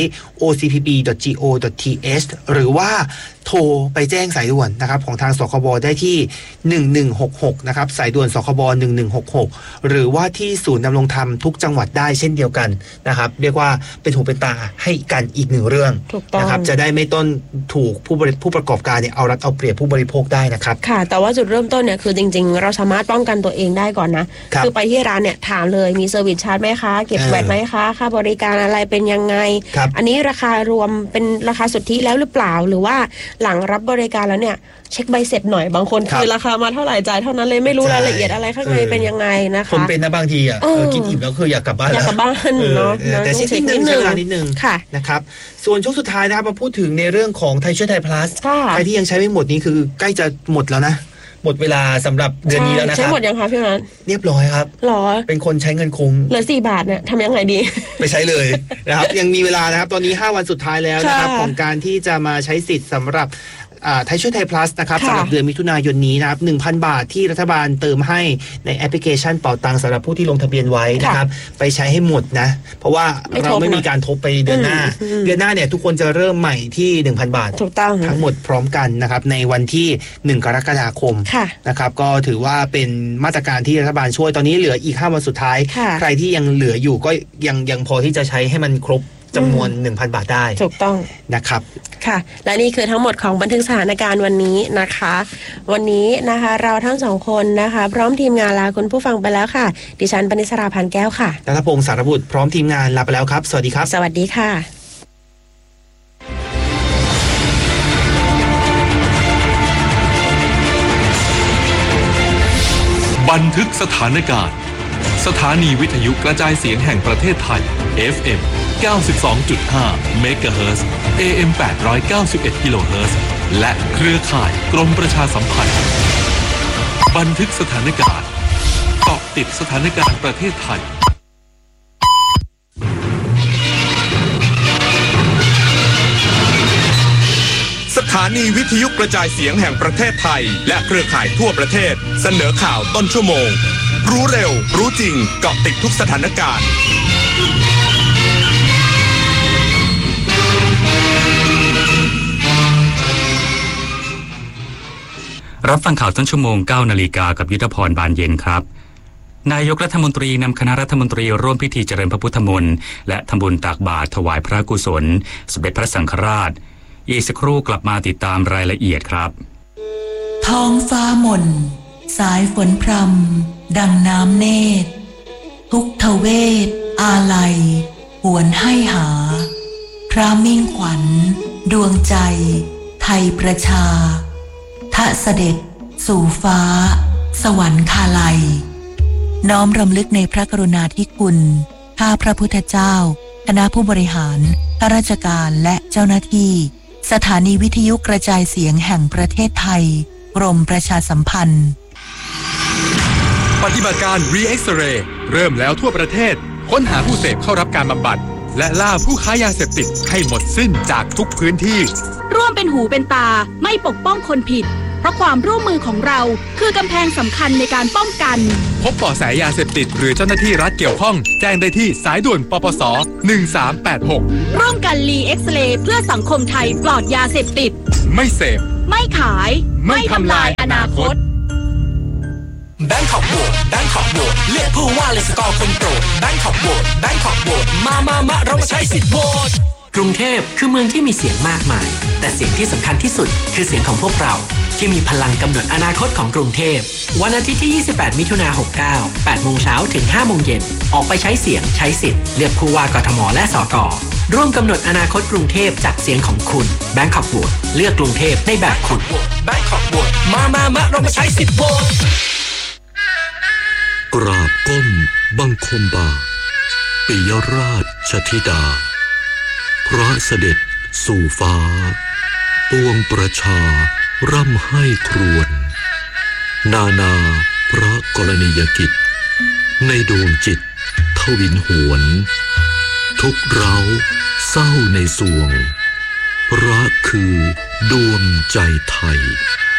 ocpb.go.th หรือว่าโทรไปแจ้งสายด่วนนะครับของทางสคบได้ที่1166นะครับสายด่วนสคบ1166หรือว่าที่ศูนย์ดำรงธรรมทุกจังหวัดได้เช่นเดียวกันนะครับเรียกว่าเป็นหูเป็นตาให้กันอีกหนึ่งเรื่องนะครับจะได้ไม่ต้นถูกผู้ประกอบการเนี่ยเอารัดเอาเปรียบผู้บริโภคได้นะครับค่ะแต่ว่าจุดเริ่มต้นเนี่ยคือจริงๆเราสามารถป้องกันตัวเองได้ก่อนนะคือไปที่ร้านเนี่ยถามเลยมีเซอร์วิสชาร์จไหมคะเก็บแวตไหมคะค่าบริการอะไรเป็นยังไงอันนี้ราคารวมเป็นราคาสุทธิแล้วหรือเปล่าหรือว่าหลังรับบริการแล้วเนี่ยเช็คใบเสร็จหน่อยบางคนคือราคามาเท่าไหร่จ่ายเท่านั้นเลยไม่รู้รายละเอียดอะไรข้างในเป็นยังไงนะคะผมเป็นนะบางทีกินอิ่มแล้วคืออยากกลับบ้านอยากกลับบ้านเนาะแต่เช็คนิดนึงใช้เวลานิดนึงนะครับส่วนช่วงสุดท้ายนะครับมาพูดถึงในเรื่องของไทยช่วยไทย plus ใครที่ยังใช้ไม่หมดนี้คือใกล้จะหมดแล้วนะหมดเวลาสำหรับเดือนนี้แล้วนะครับใช้หมดยังคะพี่นัทเรียบร้อยครับหรอเป็นคนใช้เงินคุ้มเหลือ4 บาทเนี่ยทำยังไงดีไปใช้เลยนะครับยังมีเวลานะครับตอนนี้5วันสุดท้ายแล้วนะครับของการที่จะมาใช้สิทธิ์สำหรับไทยช่วยไทย plus นะครับสำหรับเดือนมิถุนายนนี้นะครับ 1,000 บาทที่รัฐบาลเติมให้ในแอปพลิเคชันเป๋าตังสำหรับผู้ที่ลงทะเบียนไว้นะครับไปใช้ให้หมดนะเพราะว่าเราไม่มีการทบไปเดือนหน้าเนี่ยทุกคนจะเริ่มใหม่ที่ 1,000 บาทถูกต้องทั้งหมดพร้อมกันนะครับในวันที่1กรกฎาคมนะครับก็ถือว่าเป็นมาตรการที่รัฐบาลช่วยตอนนี้เหลืออีก5วันสุดท้ายใครที่ยังเหลืออยู่ก็ยังพอที่จะใช้ให้มันครบจำนวน 1,000 บาทได้ถูกต้องนะครับค่ะและนี่คือทั้งหมดของบันทึกสถานการณ์วันนี้นะคะวันนี้นะคะเราทั้ง2คนนะคะพร้อมทีมงานลาคุณผู้ฟังไปแล้วค่ะดิฉันปณิสราพันแก้วค่ะณัฐพงษ์สารบุตรพร้อมทีมงานลาไปแล้วครับสวัสดีครับสวัสดีค่ะบันทึกสถานการณ์สถานีวิทยุกระจายเสียงแห่งประเทศไทย FM 92.5 เมกะเฮิรตซ์ AM 891 กิโลเฮิรตซ์และเครือข่ายกรมประชาสัมพันธ์บันทึกสถานการณ์เกาะติดสถานการณ์ประเทศไทยสถถานีวิทยุกระจายเสียงแห่งประเทศไทยและเครือข่ายทั่วประเทศเสนอข่าวต้นชั่วโมงรู้เร็วรู้จริงเกาะติดทุกสถานการณ์รับฟังข่าวต้นชั่วโมง 9 นาฬิกากับยุทธพรบานเย็นครับนายกรัฐมนตรีนำคณะรัฐมนตรีร่วมพิธีเจริญพระพุทธมนต์และทำบุญตักบาตรถวายพระกุศลสมเด็จพระสังฆราชอีกสักครู่กลับมาติดตามรายละเอียดครับท้องฟ้าหม่นสายฝนพรำดังน้ำเนตรทุกทเวทอาลัยหวนให้หาพระมิ่งขวัญดวงใจไทยประชาทะเสด็จสู่ฟ้าสวรรคาลัยน้อมรำลึกในพระกรุณาธิคุณข้าพระพุทธเจ้าคณะผู้บริหารข้าราชการและเจ้าหน้าที่สถานีวิทยุกระจายเสียงแห่งประเทศไทยกรมประชาสัมพันธ์ปฏิบัติการ Re-X-Ray เริ่มแล้วทั่วประเทศค้นหาผู้เสพเข้ารับการบำบัดและล่าผู้ค้ายาเสพติดให้หมดสิ้นจากทุกพื้นที่ร่วมเป็นหูเป็นตาไม่ปกป้องคนผิดเพราะความร่วมมือของเราคือกำแพงสำคัญในการป้องกันพบเบาะแสยาเสพติดหรือเจ้าหน้าที่รัฐเกี่ยวข้องแจ้งได้ที่สายด่วนปปส1386 ร่วมกัน Re-X-Ray เพื่อสังคมไทยปลอดยาเสพติดไม่เสพไม่ขายไม่ทำลายอนาคตแบงคอกโหวตแบงคอกโหวตเลือกผู้ว่าและสกอร์คนโปรดแบงคอกโหวตแบงคอกโหวตมาเรามาใช้สิทธิ์โหวตกรุงเทพคือเมืองที่มีเสียงมากมายแต่เสียงที่สำคัญที่สุดคือเสียงของพวกเราที่มีพลังกำหนดอนาคตของกรุงเทพวันอาทิตย์ที่28มิถุนายน69 8 โมงเช้าถึง 5 โมงเย็นออกไปใช้เสียงใช้สิทธิ์เลือกผู้ว่ากทมและสกร่วมกำหนดอนาคตกรุงเทพจากเสียงของคุณแบงคอกโหวตเลือกกรุงเทพในแบบคุณแบงคอกโหวตมาเรามาใช้สิทธิ์โหวตกราบก้มบังคมบาปิยราชธิดาพระเสด็จสู่ฟ้าปวงประชาร่ำให้ครวญนาพระกรณียกิจในดวงจิตทวินหวนทุกเร้าเศร้าในสวงพระคือดวงใจไทย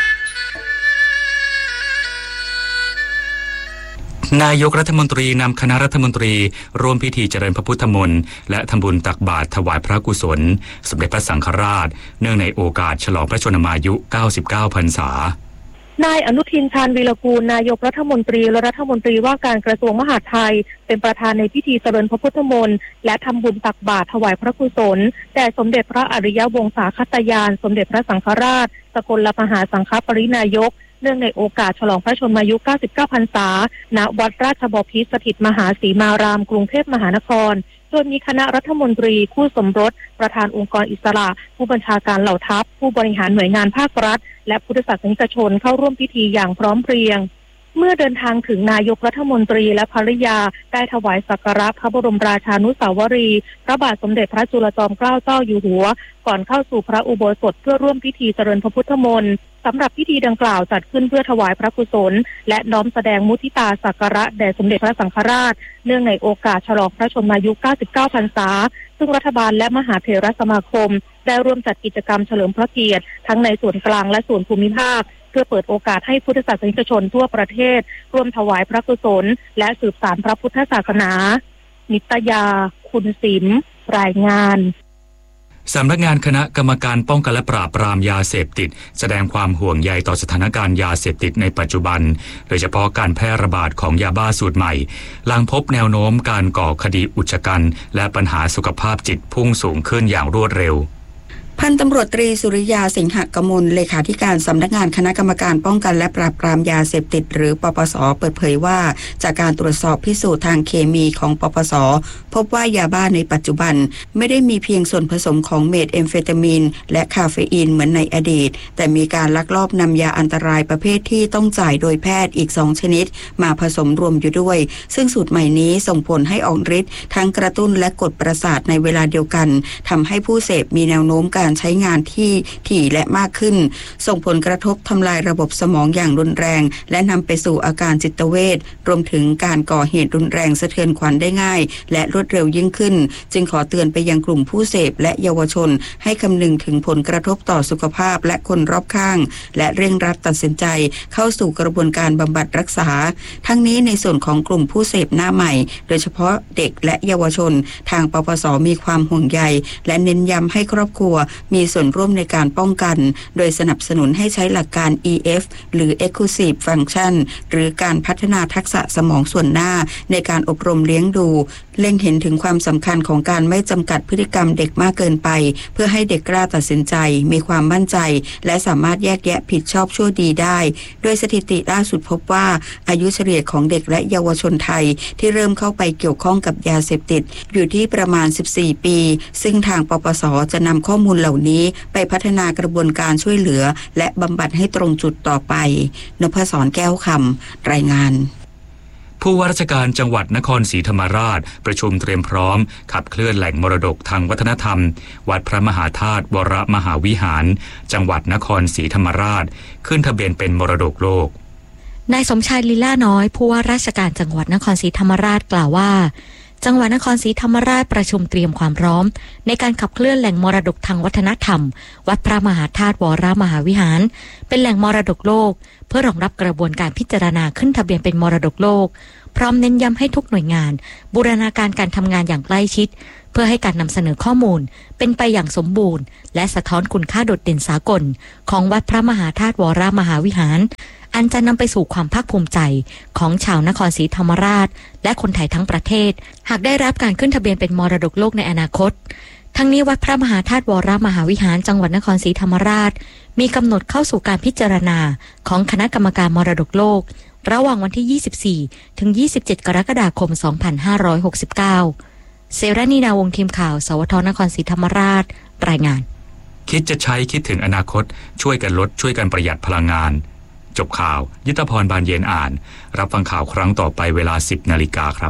นายกรัฐมนตรีนำคณะรัฐมนตรีร่วมพิธีเจริญพระพุทธมนต์และทำบุญตักบาตรถวายพระกุศลสมเด็จพระสังฆราชเนื่องในโอกาสฉลองพระชนมายุ99พรรษานายอนุทินชาญวีรกูลนายกรัฐมนตรีและรัฐมนตรีว่าการกระทรวงมหาดไทยเป็นประธานในพิธีเจริญพระพุทธมนต์และทำบุญตักบาตรถวายพระกุศลแด่สมเด็จพระอริยวงศาคตยานสมเด็จพระสังฆราชสกลมหาสังฆปรินายกเนื่องในโอกาสฉลองพระชนมายุ99พรรษาณวัดราชบพิตรสถิตมหาสีมารามกรุงเทพมหานครโดยมีคณะรัฐมนตรีคู่สมรสประธานองค์กรอิสระผู้บัญชาการเหล่าทัพผู้บริหารหน่วยงานภาครัฐและพุทธศาสนิกชนเข้าร่วมพิธีอย่างพร้อมเพรียงเมื่อเดินทางถึงนายกรัฐมนตรีและภริยาได้ถวายสักการะพระบรมราชานุสาวรีย์พระบาทสมเด็จพระจุลจอมเกล้าเจ้าอยู่หัวก่อนเข้าสู่พระอุโบสถเพื่อร่วมพิธีเจริญพระพุทธมนต์สำหรับพิธีดังกล่าวจัดขึ้นเพื่อถวายพระกุศลและน้อมแสดงมุทิตาสักการะแด่สมเด็จพระสังฆราชเนื่องในโอกาสฉลองพระชนมายุ99พรรษาซึ่งรัฐบาลและมหาเถรสมาคมได้ร่วมจัดกิจกรรมเฉลิมพระเกียรติทั้งในส่วนกลางและส่วนภูมิภาคเพื่อเปิดโอกาสให้พุทธศาสนิกชนทั่วประเทศร่วมถวายพระกุศลและสืบสานพระพุทธศาสนานิตยาคุณศิลป์รายงานสำนักงานคณะกรรมการป้องกันและปราบปรามยาเสพติดแสดงความห่วงใยต่อสถานการณ์ยาเสพติดในปัจจุบันโดยเฉพาะการแพร่ระบาดของยาบ้าสูตรใหม่หลังพบแนวโน้มการก่อคดีอุกชะกันและปัญหาสุขภาพจิตพุ่งสูงขึ้นอย่างรวดเร็วพันตำรวจตรีสุริยาสิงหกมลเลขาธิการสำนักงานคณะกรรมการป้องกันและปราบปรามยาเสพติดหรือปปส.เปิดเผยว่าจากการตรวจสอบพิสูจน์ทางเคมีของปปส.พบว่ายาบ้าในปัจจุบันไม่ได้มีเพียงส่วนผสมของเมทแอมเฟตามีนและคาเฟอีนเหมือนในอดีตแต่มีการลักลอบนำยาอันตรายประเภทที่ต้องจ่ายโดยแพทย์อีก2ชนิดมาผสมรวมอยู่ด้วยซึ่งสูตรใหม่นี้ส่งผลให้ออกฤทธิ์ทั้งกระตุ้นและกดประสาทในเวลาเดียวกันทำให้ผู้เสพมีแนวโน้มการการใช้งานที่ถี่และมากขึ้นส่งผลกระทบทำลายระบบสมองอย่างรุนแรงและนำไปสู่อาการจิตเวชรวมถึงการก่อเหตุรุนแรงสะเทือนขวัญได้ง่ายและรวดเร็วยิ่งขึ้นจึงขอเตือนไปยังกลุ่มผู้เสพและเยาวชนให้คำนึงถึงผลกระทบต่อสุขภาพและคนรอบข้างและเร่งรัดตัดสินใจเข้าสู่กระบวนการบำบัดรักษาทั้งนี้ในส่วนของกลุ่มผู้เสพหน้าใหม่โดยเฉพาะเด็กและเยาวชนทางปปส.มีความห่วงใยและเน้นย้ำให้ครอบครัวมีส่วนร่วมในการป้องกันโดยสนับสนุนให้ใช้หลักการ EF หรือ Exclusive Function หรือการพัฒนาทักษะสมองส่วนหน้าในการอบรมเลี้ยงดูเล็งเห็นถึงความสำคัญของการไม่จำกัดพฤติกรรมเด็กมากเกินไปเพื่อให้เด็กกล้าตัดสินใจมีความมั่นใจและสามารถแยกแยะผิดชอบชั่วดีได้โดยสถิติล่าสุดพบว่าอายุเฉลี่ยของเด็กและเยาวชนไทยที่เริ่มเข้าไปเกี่ยวข้องกับยาเสพติดอยู่ที่ประมาณ14ปีซึ่งทางปปส.จะนำข้อมูลเหล่านี้ไปพัฒนากระบวนการช่วยเหลือและบำบัดให้ตรงจุดต่อไปนพศรแก้วคำรายงานผู้ว่าราชการจังหวัดนครศรีธรรมราชประชุมเตรียมพร้อมขับเคลื่อนแหล่งมรดกทางวัฒนธรรมวัดพระมหาธาตุวรมหาวิหารจังหวัดนครศรีธรรมราชขึ้นทะเบียนเป็นมรดกโลกนายสมชายลีลาน้อยผู้ว่าราชการจังหวัดนครศรีธรรมราชกล่าวว่าจังหวัดนครศรีธรรมราชประชุมเตรียมความพร้อมในการขับเคลื่อนแหล่งมรดกทางวัฒนธรรมวัดพระมหาธาตุวรมหาวิหารเป็นแหล่งมรดกโลกเพื่อรองรับกระบวนการพิจารณาขึ้นทะเบียนเป็นมรดกโลกพร้อมเน้นย้ำให้ทุกหน่วยงานบูรณาการการทำงานอย่างใกล้ชิดเพื่อให้การนำเสนอข้อมูลเป็นไปอย่างสมบูรณ์และสะท้อนคุณค่าโดดเด่นสากลของวัดพระมหาธาตุวรมหาวิหารอันจะนำไปสู่ความภาคภูมิใจของชาวนครศรีธรรมราชและคนไทยทั้งประเทศหากได้รับการขึ้นทะเบียนเป็นมรดกโลกในอนาคตทั้งนี้วัดพระมหาธาตุวรมหาวิหารจังหวัดนครศรีธรรมราชมีกำหนดเข้าสู่การพิจารณาของคณะกรรมการมรดกโลกระหว่างวันที่24ถึง27กรกฎาคม2569เสรานีนาวงศ์ทีมข่าวสวทนครศรีธรรมราชรายงานคิดจะใช้คิดถึงอนาคตช่วยกันลดช่วยกันประหยัดพลังงานจบข่าวยุทธพรบานเย็นอ่านรับฟังข่าวครั้งต่อไปเวลา 10 นาฬิกาครับ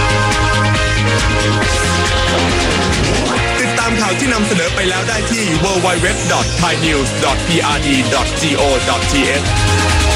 ติดตามข่าวที่นำเสนอไปแล้วได้ที่ www.thainews.prd.go.th